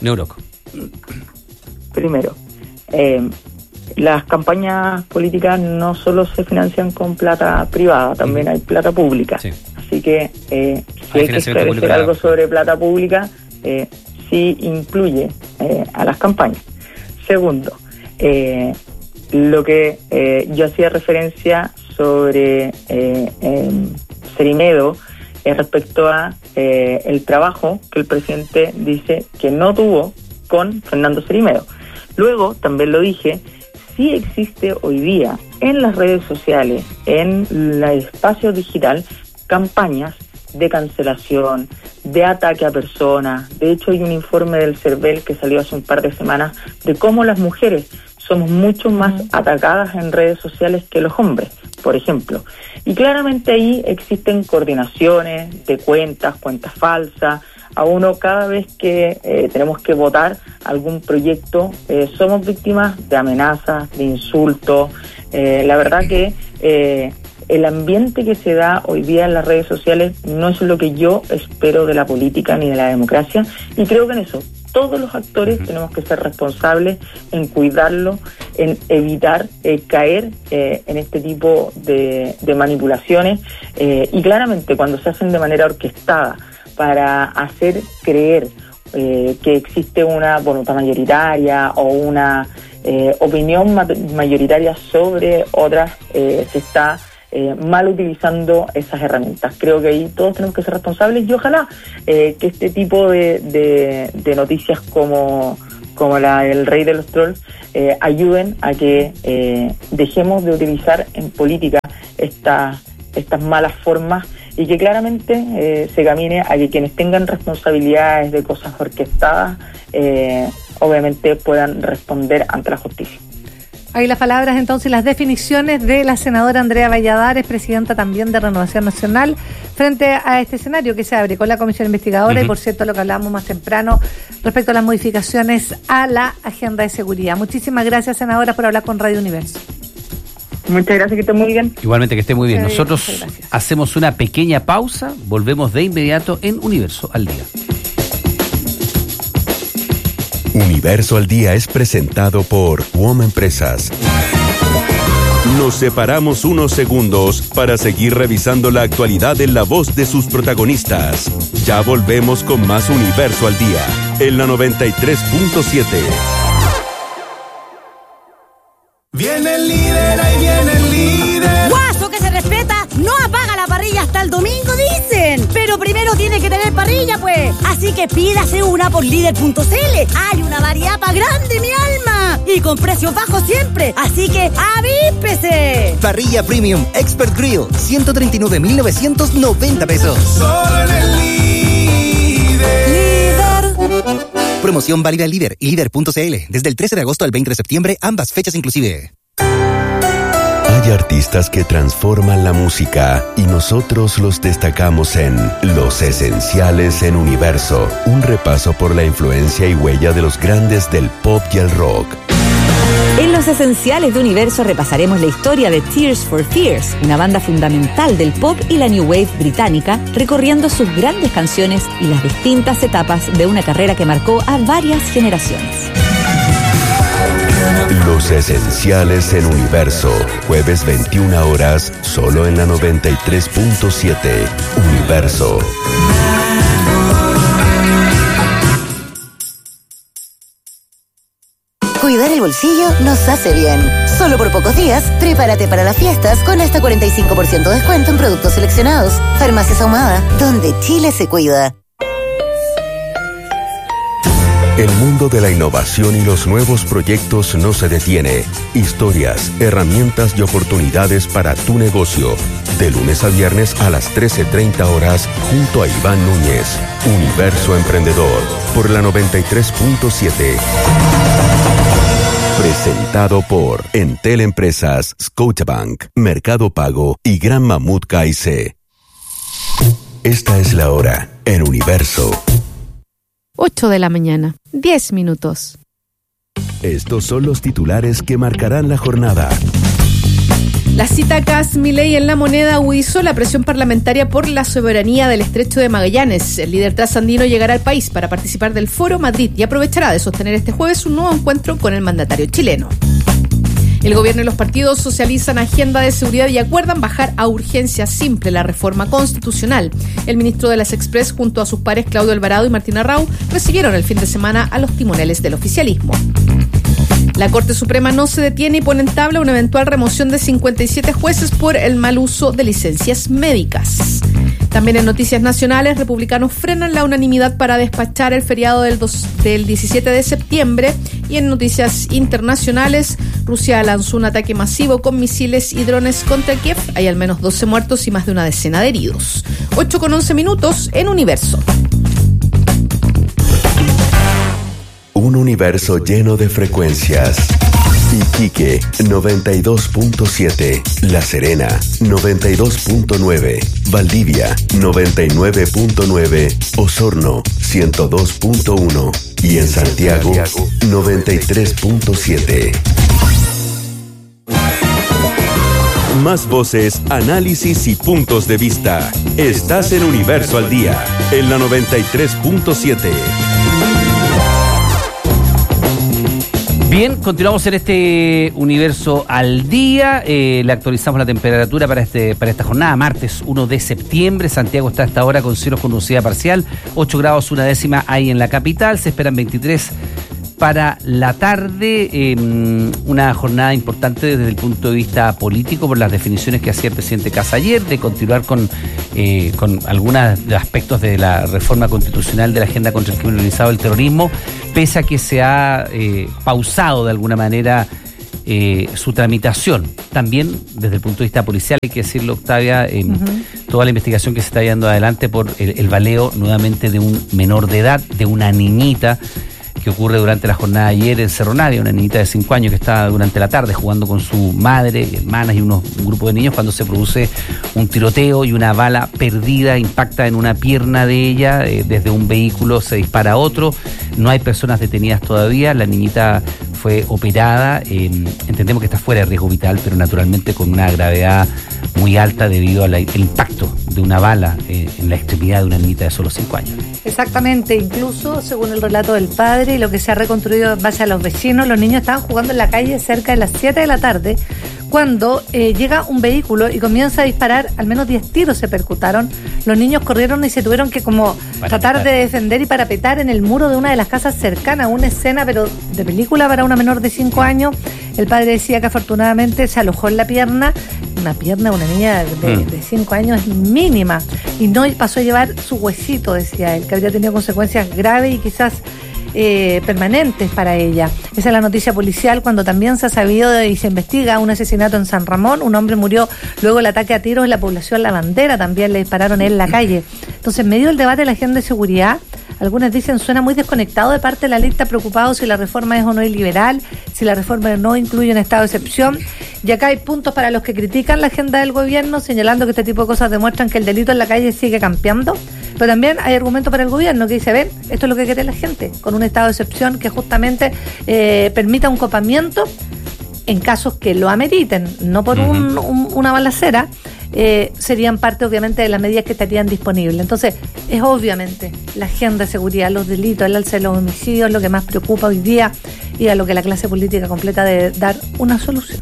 Primero, las campañas políticas no solo se financian con plata privada, también hay plata pública. Sí. Así que si hay que esclarecer algo sobre plata pública, sí incluye a las campañas. Segundo, lo que yo hacía referencia sobre Cerimedo respecto a el trabajo que el presidente dice que no tuvo con Fernando Cerimedo. Luego, también lo dije, sí existe hoy día en las redes sociales, en el espacio digital, campañas de cancelación, de ataque a personas. De hecho, hay un informe del CERVEL que salió hace un par de semanas de cómo las mujeres somos mucho más atacadas en redes sociales que los hombres, por ejemplo. Y claramente ahí existen coordinaciones de cuentas falsas. A uno, cada vez que tenemos que votar algún proyecto, somos víctimas de amenazas, de insultos. La verdad que el ambiente que se da hoy día en las redes sociales no es lo que yo espero de la política ni de la democracia, y creo que en eso todos los actores tenemos que ser responsables en cuidarlo, en evitar caer en este tipo de manipulaciones, y claramente cuando se hacen de manera orquestada para hacer creer que existe una voluntad mayoritaria o una opinión mayoritaria sobre otras, se está mal utilizando esas herramientas. Creo que ahí todos tenemos que ser responsables y ojalá que este tipo de noticias como la del rey de los trolls ayuden a que dejemos de utilizar en política estas malas formas y que claramente se camine a que quienes tengan responsabilidades de cosas orquestadas obviamente puedan responder ante la justicia. Ahí las palabras, entonces, las definiciones de la senadora Andrea Valladares, presidenta también de Renovación Nacional, frente a este escenario que se abre con la comisión investigadora y, por cierto, lo que hablábamos más temprano respecto a las modificaciones a la agenda de seguridad. Muchísimas gracias, senadora, por hablar con Radio Universo. Muchas gracias, que esté muy bien. Igualmente, que esté muy bien. Nosotros gracias. hacemos una pequeña pausa, volvemos de inmediato en Universo al Día. Universo al Día es presentado por WOM Empresas. Nos separamos unos segundos para seguir revisando la actualidad en la voz de sus protagonistas. Ya volvemos con más Universo al Día en la 93.7. Viene el líder, ahí viene el líder. Guaso que se respeta, no apaga la parrilla hasta el domingo, dicen. Pero primero tiene que tener parrilla, pues. Así que pídase una por líder.cl. Hay una variedad pa' grande, mi alma. Y con precios bajos siempre. Así que avíspese. Parrilla Premium Expert Grill, 139.990 pesos. Solo en el líder. Promoción válida en Líder y Líder.cl. Desde el 13 de agosto al 20 de septiembre, ambas fechas inclusive. Hay artistas que transforman la música y nosotros los destacamos en Los Esenciales en Universo, un repaso por la influencia y huella de los grandes del pop y el rock. En Los Esenciales de Universo repasaremos la historia de Tears for Fears, una banda fundamental del pop y la new wave británica, recorriendo sus grandes canciones y las distintas etapas de una carrera que marcó a varias generaciones. Los Esenciales en Universo, jueves 21 horas, solo en la 93.7. Universo. Cuidar el bolsillo nos hace bien. Solo por pocos días, prepárate para las fiestas con hasta 45% de descuento en productos seleccionados. Farmacias Ahumada, donde Chile se cuida. El mundo de la innovación y los nuevos proyectos no se detiene. Historias, herramientas y oportunidades para tu negocio. De lunes a viernes a las 13:30 horas, junto a Iván Núñez. Universo Emprendedor, por la 93.7. Presentado por Entel Empresas, Scotiabank, Mercado Pago y Gran Mamut KIC. Esta es la hora en Universo. 8 de la mañana, 10 minutos. Estos son los titulares que marcarán la jornada. La cita Kast Milei en La Moneda agudizó la presión parlamentaria por la soberanía del Estrecho de Magallanes. El líder trasandino llegará al país para participar del Foro Madrid y aprovechará de sostener este jueves un nuevo encuentro con el mandatario chileno. El gobierno y los partidos socializan agenda de seguridad y acuerdan bajar a urgencia simple la reforma constitucional. El ministro de las Express junto a sus pares Claudio Alvarado y Martín Arrau recibieron el fin de semana a los timoneles del oficialismo. La Corte Suprema no se detiene y pone en tabla una eventual remoción de 57 jueces por el mal uso de licencias médicas. También en noticias nacionales, republicanos frenan la unanimidad para despachar el feriado del 17 de septiembre. Y en noticias internacionales, Rusia lanzó un ataque masivo con misiles y drones contra Kiev. Hay al menos 12 muertos y más de una decena de heridos. 8:11 en Universo. Un universo lleno de frecuencias. Iquique 92.7, La Serena 92.9, Valdivia 99.9, Osorno 102.1 y en Santiago 93.7. Más voces, análisis y puntos de vista. Estás en Universo al Día, en la 93.7. Bien, continuamos en este universo al día. Le actualizamos la temperatura para esta jornada, martes 1 de septiembre. Santiago está a esta hora con cielos con nubosidad parcial, 8 grados 1/10 ahí en la capital. Se esperan 23 para la tarde. Una jornada importante desde el punto de vista político por las definiciones que hacía el presidente Kast ayer de continuar con algunos de aspectos de la reforma constitucional de la agenda contra el crimen organizado y el terrorismo, pese a que se ha pausado de alguna manera su tramitación. También desde el punto de vista policial, hay que decirlo, Octavia, toda la investigación que se está llevando adelante por el baleo nuevamente de un menor de edad, de una niñita, que ocurre durante la jornada de ayer en Cerro Navia, una niñita de 5 años que está durante la tarde jugando con su madre, hermanas y un grupo de niños, cuando se produce un tiroteo y una bala perdida impacta en una pierna de ella, desde un vehículo se dispara a otro. No hay personas detenidas todavía, la niñita fue operada, entendemos que está fuera de riesgo vital, pero naturalmente con una gravedad muy alta debido al impacto de una bala en la extremidad de una niñita de solo 5 años. Exactamente, incluso según el relato del padre y lo que se ha reconstruido en base a los vecinos, los niños estaban jugando en la calle cerca de las 7 de la tarde cuando llega un vehículo y comienza a disparar, al menos 10 tiros se percutaron. Los niños corrieron y se tuvieron que tratar de defender y parapetar en el muro de una de las casas cercanas, una escena pero de película para una menor de 5 años. El padre decía que afortunadamente se alojó en la pierna, una niña de 5 años es mínima, y no pasó a llevar su huesito, decía él, que habría tenido consecuencias graves y quizás permanentes para ella. Esa es la noticia policial, cuando también se ha sabido y se investiga un asesinato en San Ramón. Un hombre murió luego del ataque a tiros en la población La Bandera, también le dispararon en la calle. Entonces, en medio del debate de la agenda de seguridad, algunos dicen suena muy desconectado de parte de la lista, preocupados si la reforma es o no liberal, si la reforma no incluye un estado de excepción. Y acá hay puntos para los que critican la agenda del gobierno, señalando que este tipo de cosas demuestran que el delito en la calle sigue campeando. Pero también hay argumentos para el gobierno que dice, ven, esto es lo que quiere la gente, con un estado de excepción que justamente permita un copamiento en casos que lo ameriten, no por una balacera. Serían parte obviamente de las medidas que estarían disponibles. Entonces es obviamente la agenda de seguridad, los delitos, el alza de los homicidios, lo que más preocupa hoy día y a lo que la clase política completa debe dar una solución.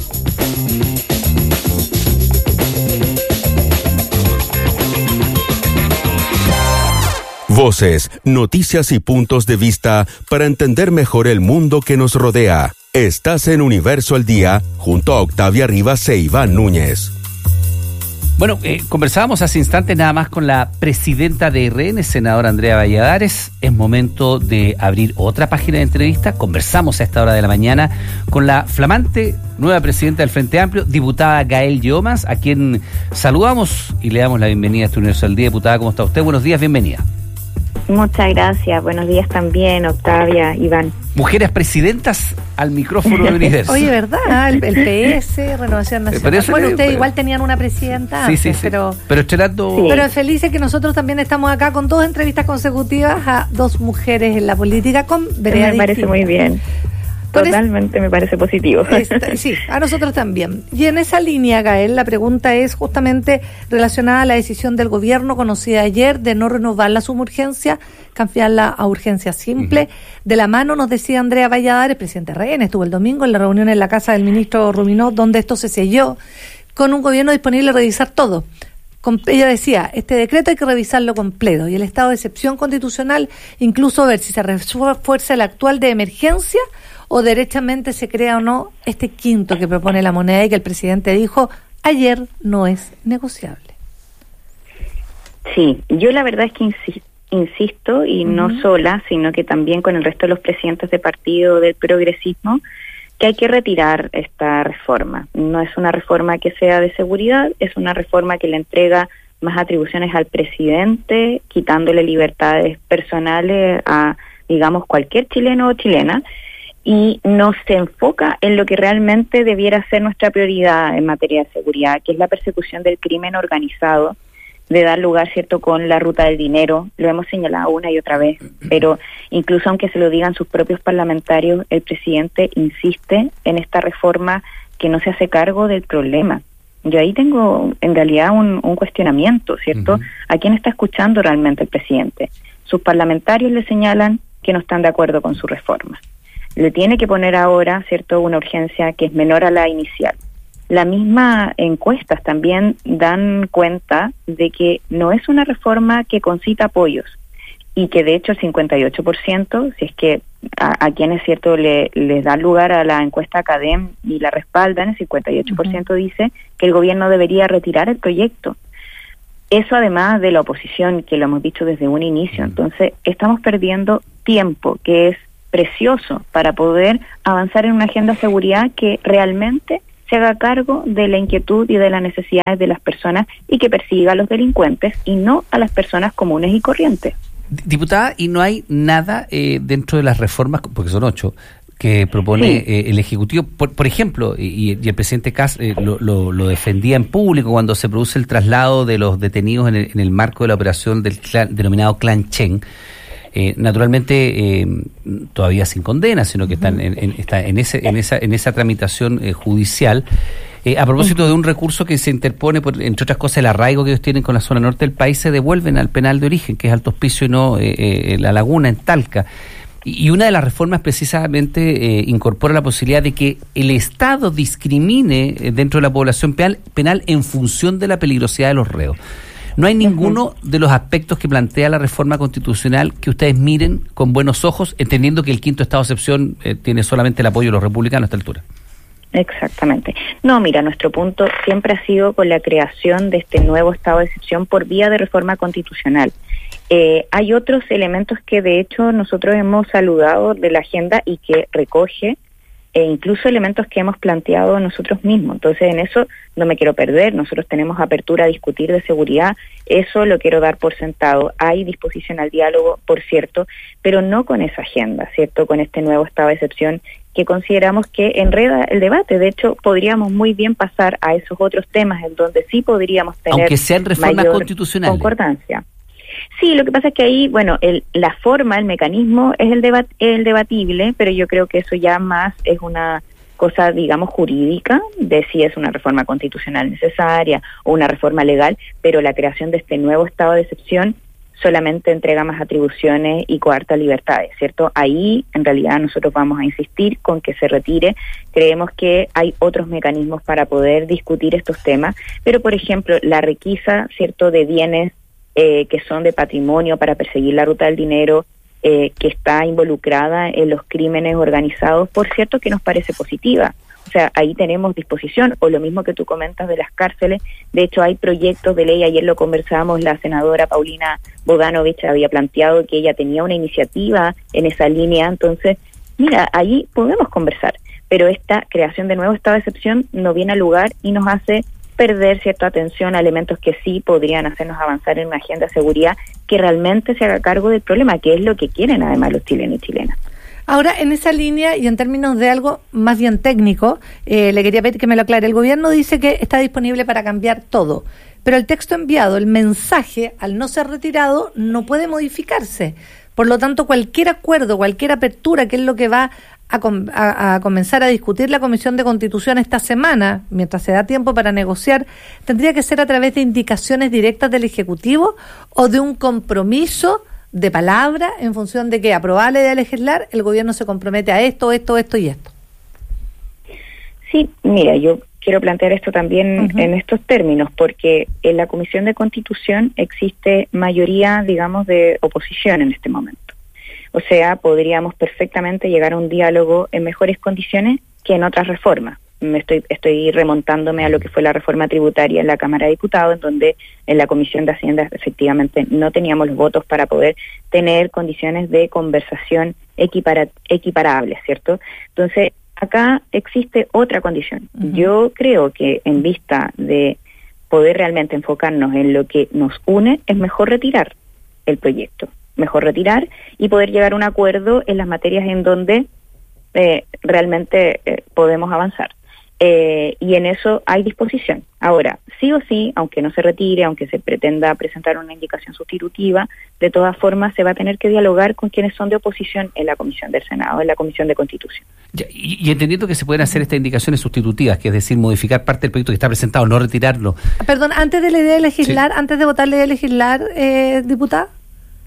Voces, noticias y puntos de vista para entender mejor el mundo que nos rodea. Estás en Universo al Día junto a Octavia Rivas e Iván Núñez. Bueno, conversábamos hace instantes nada más con la presidenta de RN, senadora Andrea Valladares. Es momento de abrir otra página de entrevista. Conversamos a esta hora de la mañana con la flamante nueva presidenta del Frente Amplio, diputada Gael Llomas, a quien saludamos y le damos la bienvenida a este Universo al Día. Diputada, ¿cómo está usted? Buenos días, bienvenida. Muchas gracias, buenos días también, Octavia, Iván. Mujeres presidentas al micrófono de Universo. Oye, ¿verdad? El PS, Renovación Nacional. Bueno, ustedes igual tenían una presidenta antes, sí. Pero estrenando... Sí. Pero felices que nosotros también estamos acá con 2 entrevistas consecutivas a 2 mujeres en la política con veredas distintas. Me parece muy bien. Totalmente me parece positivo. Sí, a nosotros también. Y en esa línea, Gael, la pregunta es justamente relacionada a la decisión del gobierno conocida ayer de no renovar la suburgencia, cambiarla a urgencia simple. De la mano, nos decía Andrea Valladares, presidente de RN, estuvo el domingo en la reunión en la casa del ministro Ruminó, donde esto se selló, con un gobierno disponible a revisar todo. Ella decía, este decreto hay que revisarlo completo y el estado de excepción constitucional, incluso ver si se refuerza el actual de emergencia o derechamente se crea o no este quinto que propone la moneda y que el presidente dijo ayer no es negociable. Sí, yo la verdad es que insisto, y no sola, sino que también con el resto de los presidentes de partido del progresismo, que hay que retirar esta reforma. No es una reforma que sea de seguridad, es una reforma que le entrega más atribuciones al presidente, quitándole libertades personales a, digamos, cualquier chileno o chilena, y no se enfoca en lo que realmente debiera ser nuestra prioridad en materia de seguridad, que es la persecución del crimen organizado, de dar lugar, ¿cierto?, con la ruta del dinero. Lo hemos señalado una y otra vez, pero incluso aunque se lo digan sus propios parlamentarios, el presidente insiste en esta reforma que no se hace cargo del problema. Yo ahí tengo en realidad un cuestionamiento, ¿cierto? ¿A quién está escuchando realmente el presidente? Sus parlamentarios le señalan que no están de acuerdo con su reforma. le tiene que poner ahora, ¿cierto?, una urgencia que es menor a la inicial. Las mismas encuestas también dan cuenta de que no es una reforma que concita apoyos y que de hecho el 58%, si es que a quienes, cierto, les da lugar a la encuesta Academ y la respaldan, el 58% dice que el gobierno debería retirar el proyecto. Eso además de la oposición, que lo hemos dicho desde un inicio. Entonces estamos perdiendo tiempo, que es precioso para poder avanzar en una agenda de seguridad que realmente se haga cargo de la inquietud y de las necesidades de las personas y que persiga a los delincuentes y no a las personas comunes y corrientes. Diputada, ¿y no hay nada dentro de las reformas, porque son 8, que propone el Ejecutivo? Por ejemplo, y el presidente Kast lo defendía en público cuando se produce el traslado de los detenidos en el marco de la operación del denominado Clan Chen. Naturalmente todavía sin condena, sino que están en esa tramitación judicial. A propósito de un recurso que se interpone, entre otras cosas, el arraigo que ellos tienen con la zona norte del país, se devuelven al penal de origen, que es Alto Hospicio y no La Laguna, en Talca. Y una de las reformas precisamente incorpora la posibilidad de que el Estado discrimine dentro de la población penal en función de la peligrosidad de los reos. ¿No hay ninguno de los aspectos que plantea la reforma constitucional que ustedes miren con buenos ojos, entendiendo que el quinto estado de excepción tiene solamente el apoyo de los republicanos a esta altura? Exactamente. No, mira, nuestro punto siempre ha sido con la creación de este nuevo estado de excepción por vía de reforma constitucional. Hay otros elementos que de hecho nosotros hemos saludado de la agenda y que recoge incluso elementos que hemos planteado nosotros mismos. Entonces en eso no me quiero perder. Nosotros tenemos apertura a discutir de seguridad, eso lo quiero dar por sentado. Hay disposición al diálogo, por cierto, pero no con esa agenda, ¿cierto?, con este nuevo estado de excepción que consideramos que enreda el debate. De hecho, podríamos muy bien pasar a esos otros temas en donde sí podríamos tener, aunque sean reformas mayor constitucionales, concordancia. Sí, lo que pasa es que ahí, bueno, la forma, el mecanismo es el debatible, pero yo creo que eso ya más es una cosa, digamos, jurídica, de si es una reforma constitucional necesaria o una reforma legal, pero la creación de este nuevo estado de excepción solamente entrega más atribuciones y coarta libertades, ¿cierto? Ahí, en realidad, nosotros vamos a insistir con que se retire. Creemos que hay otros mecanismos para poder discutir estos temas, pero, por ejemplo, la requisa, ¿cierto?, de bienes que son de patrimonio para perseguir la ruta del dinero, que está involucrada en los crímenes organizados, por cierto, que nos parece positiva. O sea, ahí tenemos disposición, o lo mismo que tú comentas de las cárceles. De hecho, hay proyectos de ley, ayer lo conversábamos, la senadora Paulina Boganovich había planteado que ella tenía una iniciativa en esa línea. Entonces, mira, ahí podemos conversar, pero esta creación de nuevo estado de excepción no viene al lugar y nos hace perder cierta atención a elementos que sí podrían hacernos avanzar en una agenda de seguridad que realmente se haga cargo del problema, que es lo que quieren además los chilenos y chilenas. Ahora, en esa línea y en términos de algo más bien técnico, le quería pedir que me lo aclare. El gobierno dice que está disponible para cambiar todo, pero el texto enviado, el mensaje, al no ser retirado, no puede modificarse. Por lo tanto, cualquier acuerdo, cualquier apertura, que es lo que va a comenzar a discutir la Comisión de Constitución esta semana, mientras se da tiempo para negociar, tendría que ser a través de indicaciones directas del Ejecutivo o de un compromiso de palabra en función de que, aprobada la idea de legislar, el gobierno se compromete a esto y esto. Sí, mira, yo quiero plantear esto también en estos términos, porque en la Comisión de Constitución existe mayoría, digamos, de oposición en este momento. O sea, podríamos perfectamente llegar a un diálogo en mejores condiciones que en otras reformas. Estoy remontándome a lo que fue la reforma tributaria en la Cámara de Diputados, en donde en la Comisión de Hacienda efectivamente no teníamos los votos para poder tener condiciones de conversación equiparables, ¿cierto? Entonces, acá existe otra condición. Yo creo que en vista de poder realmente enfocarnos en lo que nos une, es mejor retirar el proyecto. Mejor retirar y poder llegar a un acuerdo en las materias en donde realmente podemos avanzar. Y en eso hay disposición. Ahora, sí o sí, aunque no se retire, aunque se pretenda presentar una indicación sustitutiva, de todas formas se va a tener que dialogar con quienes son de oposición en la Comisión del Senado, en la Comisión de Constitución. Y entendiendo que se pueden hacer estas indicaciones sustitutivas, que es decir, modificar parte del proyecto que está presentado, no retirarlo. Perdón, antes de la idea de legislar, antes de votar la idea de legislar, diputada.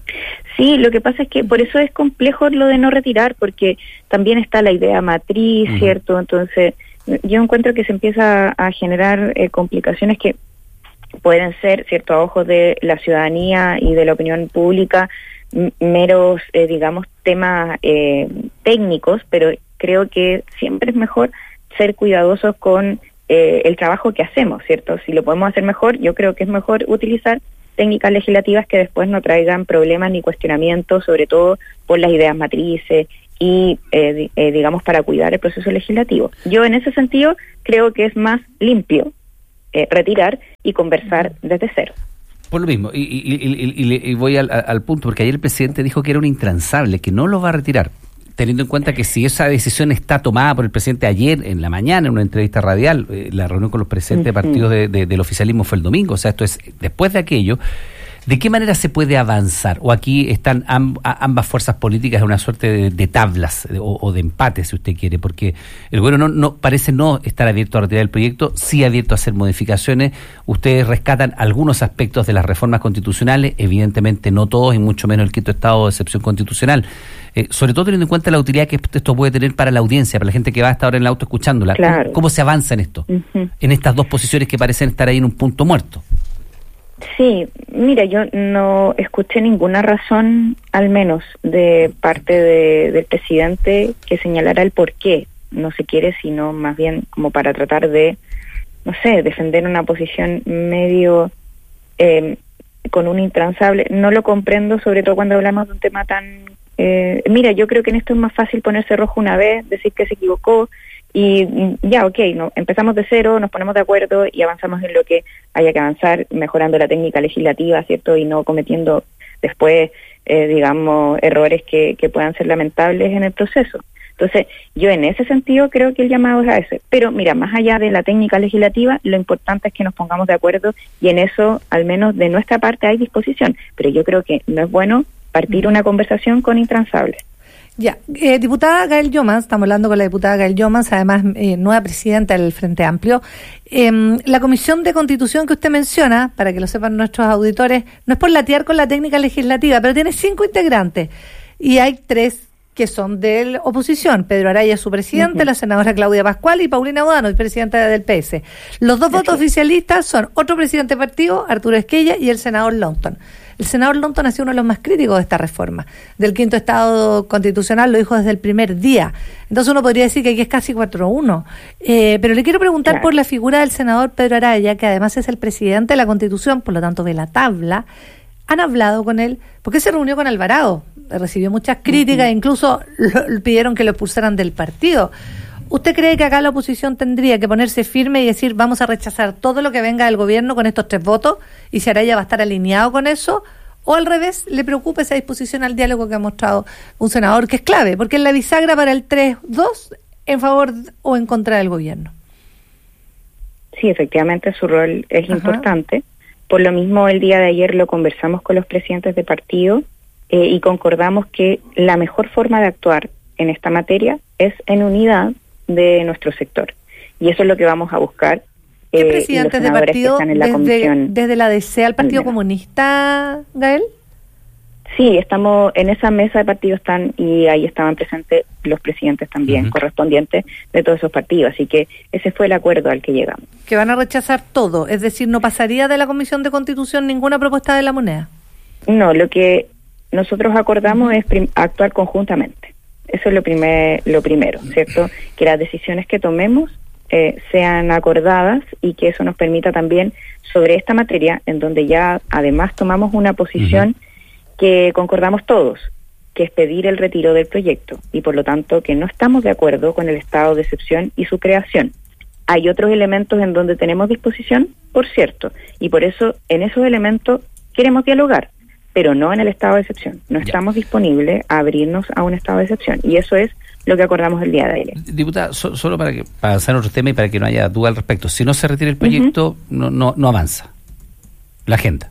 Sí, lo que pasa es que por eso es complejo lo de no retirar, porque también está la idea matriz, ¿cierto? Entonces, yo encuentro que se empieza a generar complicaciones que pueden ser, ¿cierto?, a ojos de la ciudadanía y de la opinión pública, meros, digamos, temas técnicos, pero creo que siempre es mejor ser cuidadosos con el trabajo que hacemos, ¿cierto? Si lo podemos hacer mejor, yo creo que es mejor utilizar técnicas legislativas que después no traigan problemas ni cuestionamientos, sobre todo por las ideas matrices y, digamos, para cuidar el proceso legislativo. Yo en ese sentido creo que es más limpio retirar y conversar desde cero. Por lo mismo, y voy al punto, porque ayer el presidente dijo que era un intransable, que no lo va a retirar, teniendo en cuenta que si esa decisión está tomada por el presidente ayer en la mañana en una entrevista radial, la reunión con los presidentes de partidos del oficialismo fue el domingo, o sea, esto es después de aquello, ¿de qué manera se puede avanzar? O aquí están ambas fuerzas políticas en una suerte de tablas o de empate, si usted quiere, porque el gobierno no parece no estar abierto a retirar el proyecto, sí abierto a hacer modificaciones. Ustedes rescatan algunos aspectos de las reformas constitucionales, evidentemente no todos, y mucho menos el quinto estado de excepción constitucional. Sobre todo teniendo en cuenta la utilidad que esto puede tener para la audiencia, para la gente que va a estar ahora en el auto escuchándola. Claro. ¿Cómo se avanza en esto? En estas dos posiciones que parecen estar ahí en un punto muerto. Sí, mira, yo no escuché ninguna razón, al menos de parte del presidente, que señalara el por qué no se quiere, sino más bien como para tratar de, no sé, defender una posición medio con un intransable. No lo comprendo, sobre todo cuando hablamos de un tema tan... mira, yo creo que en esto es más fácil ponerse rojo una vez, decir que se equivocó, y ya, no, empezamos de cero, nos ponemos de acuerdo y avanzamos en lo que haya que avanzar, mejorando la técnica legislativa, ¿cierto? Y no cometiendo después, digamos, errores que puedan ser lamentables en el proceso. Entonces, yo en ese sentido creo que el llamado es a ese. Pero mira, más allá de la técnica legislativa, lo importante es que nos pongamos de acuerdo, y en eso, al menos de nuestra parte, hay disposición. Pero yo creo que no es bueno partir una conversación con intransables. Ya, diputada Gael Youmans, estamos hablando con la diputada Gael Youmans, además nueva presidenta del Frente Amplio. La Comisión de Constitución que usted menciona, para que lo sepan nuestros auditores, no es por latear con la técnica legislativa, pero tiene 5 integrantes y hay 3 que son de la oposición. Pedro Araya es su presidente, la senadora Claudia Pascual y Paulina Bodano, presidenta del PS. Los 2 votos oficialistas son otro presidente de partido, Arturo Esquella, y el senador Longton. El senador Longton ha sido uno de los más críticos de esta reforma. Del quinto estado constitucional lo dijo desde el primer día. Entonces uno podría decir que aquí es casi 4-1. Pero le quiero preguntar por la figura del senador Pedro Araya, que además es el presidente de la Constitución, por lo tanto de la tabla. ¿Han hablado con él? Porque se reunió con Alvarado, recibió muchas críticas, incluso pidieron que lo expulsaran del partido. ¿Usted cree que acá la oposición tendría que ponerse firme y decir vamos a rechazar todo lo que venga del gobierno con estos 3 votos, y si Araya va a estar alineado con eso? ¿O al revés, le preocupa esa disposición al diálogo que ha mostrado un senador, que es clave, porque es la bisagra para el 3-2 en favor o en contra del gobierno? Sí, efectivamente su rol es importante. Por lo mismo, el día de ayer lo conversamos con los presidentes de partido y concordamos que la mejor forma de actuar en esta materia es en unidad de nuestro sector. Y eso es lo que vamos a buscar. ¿Qué presidentes de partido desde la DC al Partido Comunista, Gael? Sí, estamos en esa mesa de partidos y ahí estaban presentes los presidentes también correspondientes de todos esos partidos. Así que ese fue el acuerdo al que llegamos. Que van a rechazar todo, es decir, no pasaría de la Comisión de Constitución ninguna propuesta de la moneda. No, lo que nosotros acordamos es actuar conjuntamente. Eso es lo primero, ¿cierto? Que las decisiones que tomemos sean acordadas y que eso nos permita también sobre esta materia, en donde ya además tomamos una posición que concordamos todos, que es pedir el retiro del proyecto y por lo tanto que no estamos de acuerdo con el estado de excepción y su creación. Hay otros elementos en donde tenemos disposición, por cierto, y por eso en esos elementos queremos dialogar, pero no en el estado de excepción. No estamos disponibles a abrirnos a un estado de excepción y eso es lo que acordamos el día de ayer. Diputada, solo para pasar a otro tema y para que no haya duda al respecto, si no se retira el proyecto, no avanza la agenda.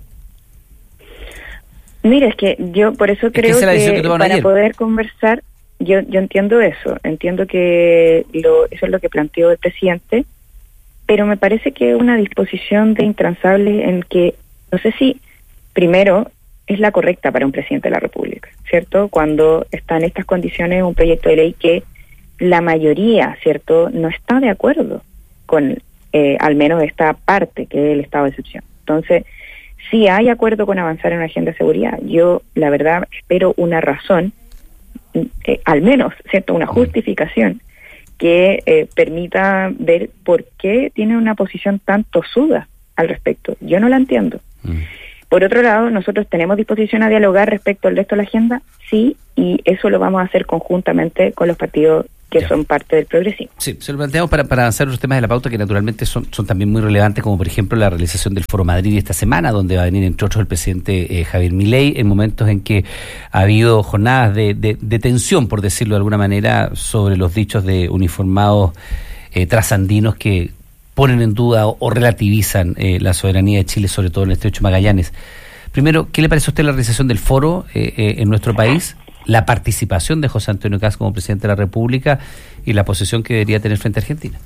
Mira, es que yo por eso creo que para poder conversar, yo entiendo eso, entiendo que eso es lo que planteó el presidente, pero me parece que una disposición de intransables en que, no sé si, primero, es la correcta para un presidente de la República, ¿cierto? Cuando está en estas condiciones un proyecto de ley que la mayoría, ¿cierto?, no está de acuerdo con al menos esta parte que es el estado de excepción. Entonces, si hay acuerdo con avanzar en una agenda de seguridad, yo la verdad espero una razón, al menos, ¿cierto?, una justificación que permita ver por qué tiene una posición tan tosuda al respecto. Yo no la entiendo. Por otro lado, nosotros tenemos disposición a dialogar respecto al resto de la agenda, sí, y eso lo vamos a hacer conjuntamente con los partidos que son parte del progresismo. Sí, se lo planteamos para avanzar los temas de la pauta que naturalmente son también muy relevantes, como por ejemplo la realización del Foro Madrid esta semana, donde va a venir entre otros el presidente Javier Milei, en momentos en que ha habido jornadas de tensión, por decirlo de alguna manera, sobre los dichos de uniformados trasandinos que ponen en duda o relativizan la soberanía de Chile, sobre todo en el Estrecho de Magallanes. Primero, ¿qué le parece a usted la realización del foro en nuestro país? La participación de José Antonio Kast como presidente de la República y la posición que debería tener frente a Argentina.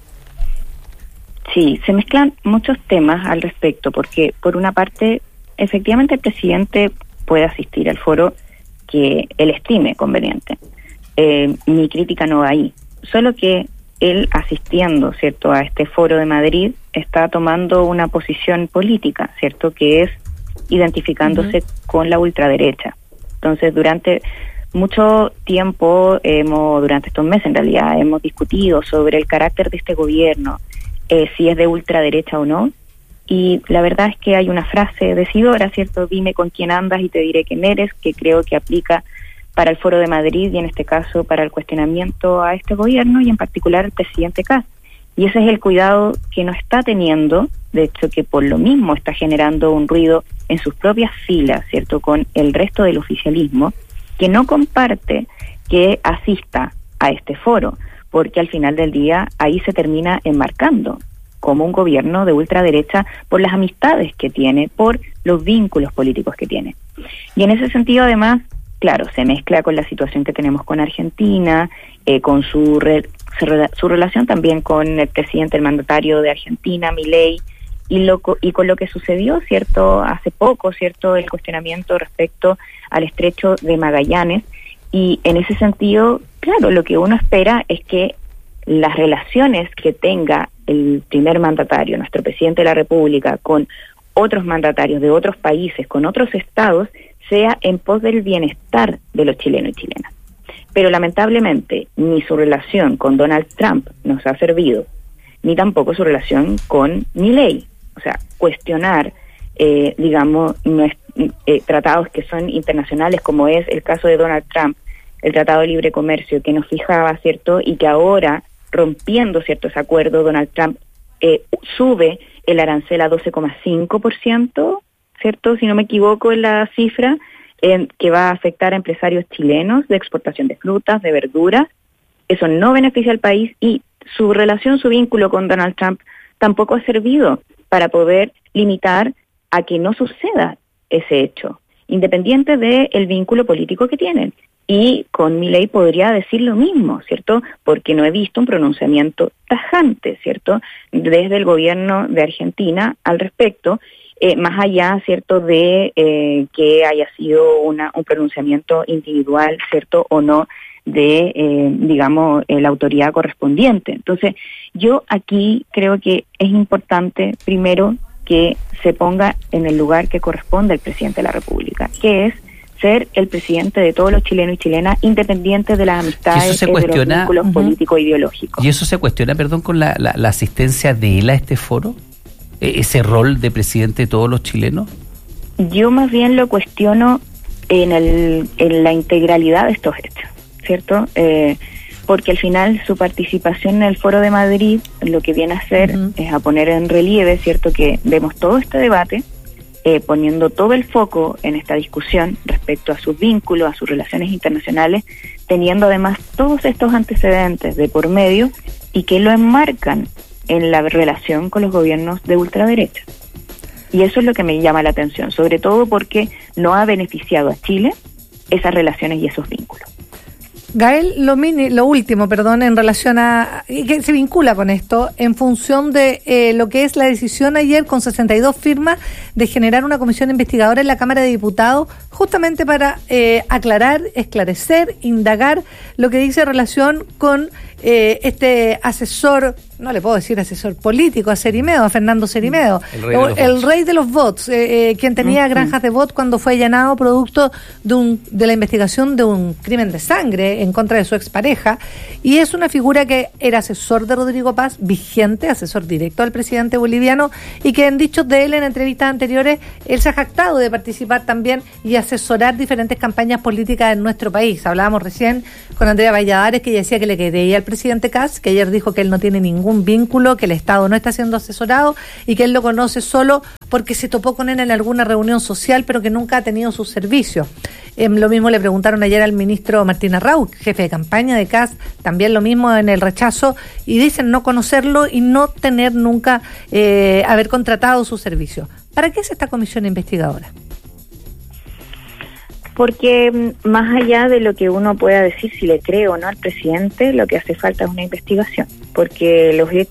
Sí, se mezclan muchos temas al respecto, porque por una parte, efectivamente el presidente puede asistir al foro que él estime conveniente. Mi crítica no va ahí, solo que él asistiendo, ¿cierto?, a este foro de Madrid está tomando una posición política, ¿cierto?, que es identificándose con la ultraderecha. Entonces, durante mucho tiempo, durante estos meses en realidad, hemos discutido sobre el carácter de este gobierno, si es de ultraderecha o no, y la verdad es que hay una frase decidora, ¿cierto?, dime con quién andas y te diré quién eres, que creo que aplica para el Foro de Madrid y en este caso para el cuestionamiento a este gobierno y en particular al presidente Kast. Y ese es el cuidado que no está teniendo, de hecho que por lo mismo está generando un ruido en sus propias filas, ¿cierto?, con el resto del oficialismo, que no comparte que asista a este foro, porque al final del día ahí se termina enmarcando como un gobierno de ultraderecha por las amistades que tiene, por los vínculos políticos que tiene. Y en ese sentido, además, claro, se mezcla con la situación que tenemos con Argentina, con su relación también con el presidente, el mandatario de Argentina, Milei, y con lo que sucedió, ¿cierto?, hace poco, ¿cierto?, el cuestionamiento respecto al Estrecho de Magallanes. Y en ese sentido, claro, lo que uno espera es que las relaciones que tenga el primer mandatario, nuestro presidente de la República, con otros mandatarios de otros países, con otros estados, sea en pos del bienestar de los chilenos y chilenas. Pero lamentablemente ni su relación con Donald Trump nos ha servido, ni tampoco su relación con Milei. O sea, cuestionar, tratados que son internacionales, como es el caso de Donald Trump, el Tratado de Libre Comercio, que nos fijaba, ¿cierto?, y que ahora, rompiendo, ¿cierto?, ese acuerdo, Donald Trump sube el arancel a 12,5%, ¿cierto?, si no me equivoco en la cifra, que va a afectar a empresarios chilenos de exportación de frutas, de verduras. Eso no beneficia al país y su relación, su vínculo con Donald Trump tampoco ha servido para poder limitar a que no suceda ese hecho, independiente del vínculo político que tienen. Y con Milei podría decir lo mismo, ¿cierto?, porque no he visto un pronunciamiento tajante, ¿cierto?, desde el gobierno de Argentina al respecto, más allá, ¿cierto?, de que haya sido un pronunciamiento individual, ¿cierto?, o no, de, la autoridad correspondiente. Entonces, yo aquí creo que es importante, primero, que se ponga en el lugar que corresponde al presidente de la República, que es ser el presidente de todos los chilenos y chilenas, independientes de las amistades, de los vínculos políticos e ideológicos. ¿Y eso se cuestiona, con la asistencia de él a este foro? ¿Ese rol de presidente de todos los chilenos? Yo más bien lo cuestiono en la integralidad de estos hechos, ¿cierto? Porque al final su participación en el Foro de Madrid lo que viene a hacer es a poner en relieve, ¿cierto?, que vemos todo este debate, poniendo todo el foco en esta discusión respecto a sus vínculos, a sus relaciones internacionales, teniendo además todos estos antecedentes de por medio y que lo enmarcan en la relación con los gobiernos de ultraderecha. Y eso es lo que me llama la atención, sobre todo porque no ha beneficiado a Chile esas relaciones y esos vínculos. Gael, lo último, en relación a, y que se vincula con esto, en función de lo que es la decisión ayer con 62 firmas de generar una comisión investigadora en la Cámara de Diputados, justamente para aclarar, esclarecer, indagar lo que dice relación con este asesor, no le puedo decir asesor político, a Cerimeo, a Fernando Cerimeo, el rey de los bots, quien tenía granjas de bots cuando fue allanado producto de la investigación de un crimen de sangre en contra de su expareja, y es una figura que era asesor de Rodrigo Paz, vigente, asesor directo al presidente boliviano, y que en dichos de él en entrevistas anteriores, él se ha jactado de participar también y asesorar diferentes campañas políticas en nuestro país. Hablábamos recién con Andrea Valladares, que ella decía que le creía al presidente Kast, que ayer dijo que él no tiene ningún vínculo, que el Estado no está siendo asesorado y que él lo conoce solo porque se topó con él en alguna reunión social, pero que nunca ha tenido sus servicios. Lo mismo le preguntaron ayer al ministro Martín Arrau, jefe de campaña de Kast, también lo mismo en el rechazo, y dicen no conocerlo y no tener nunca haber contratado sus servicios. ¿Para qué es esta comisión investigadora? Porque más allá de lo que uno pueda decir si le cree o no al presidente, lo que hace falta es una investigación, porque los hechos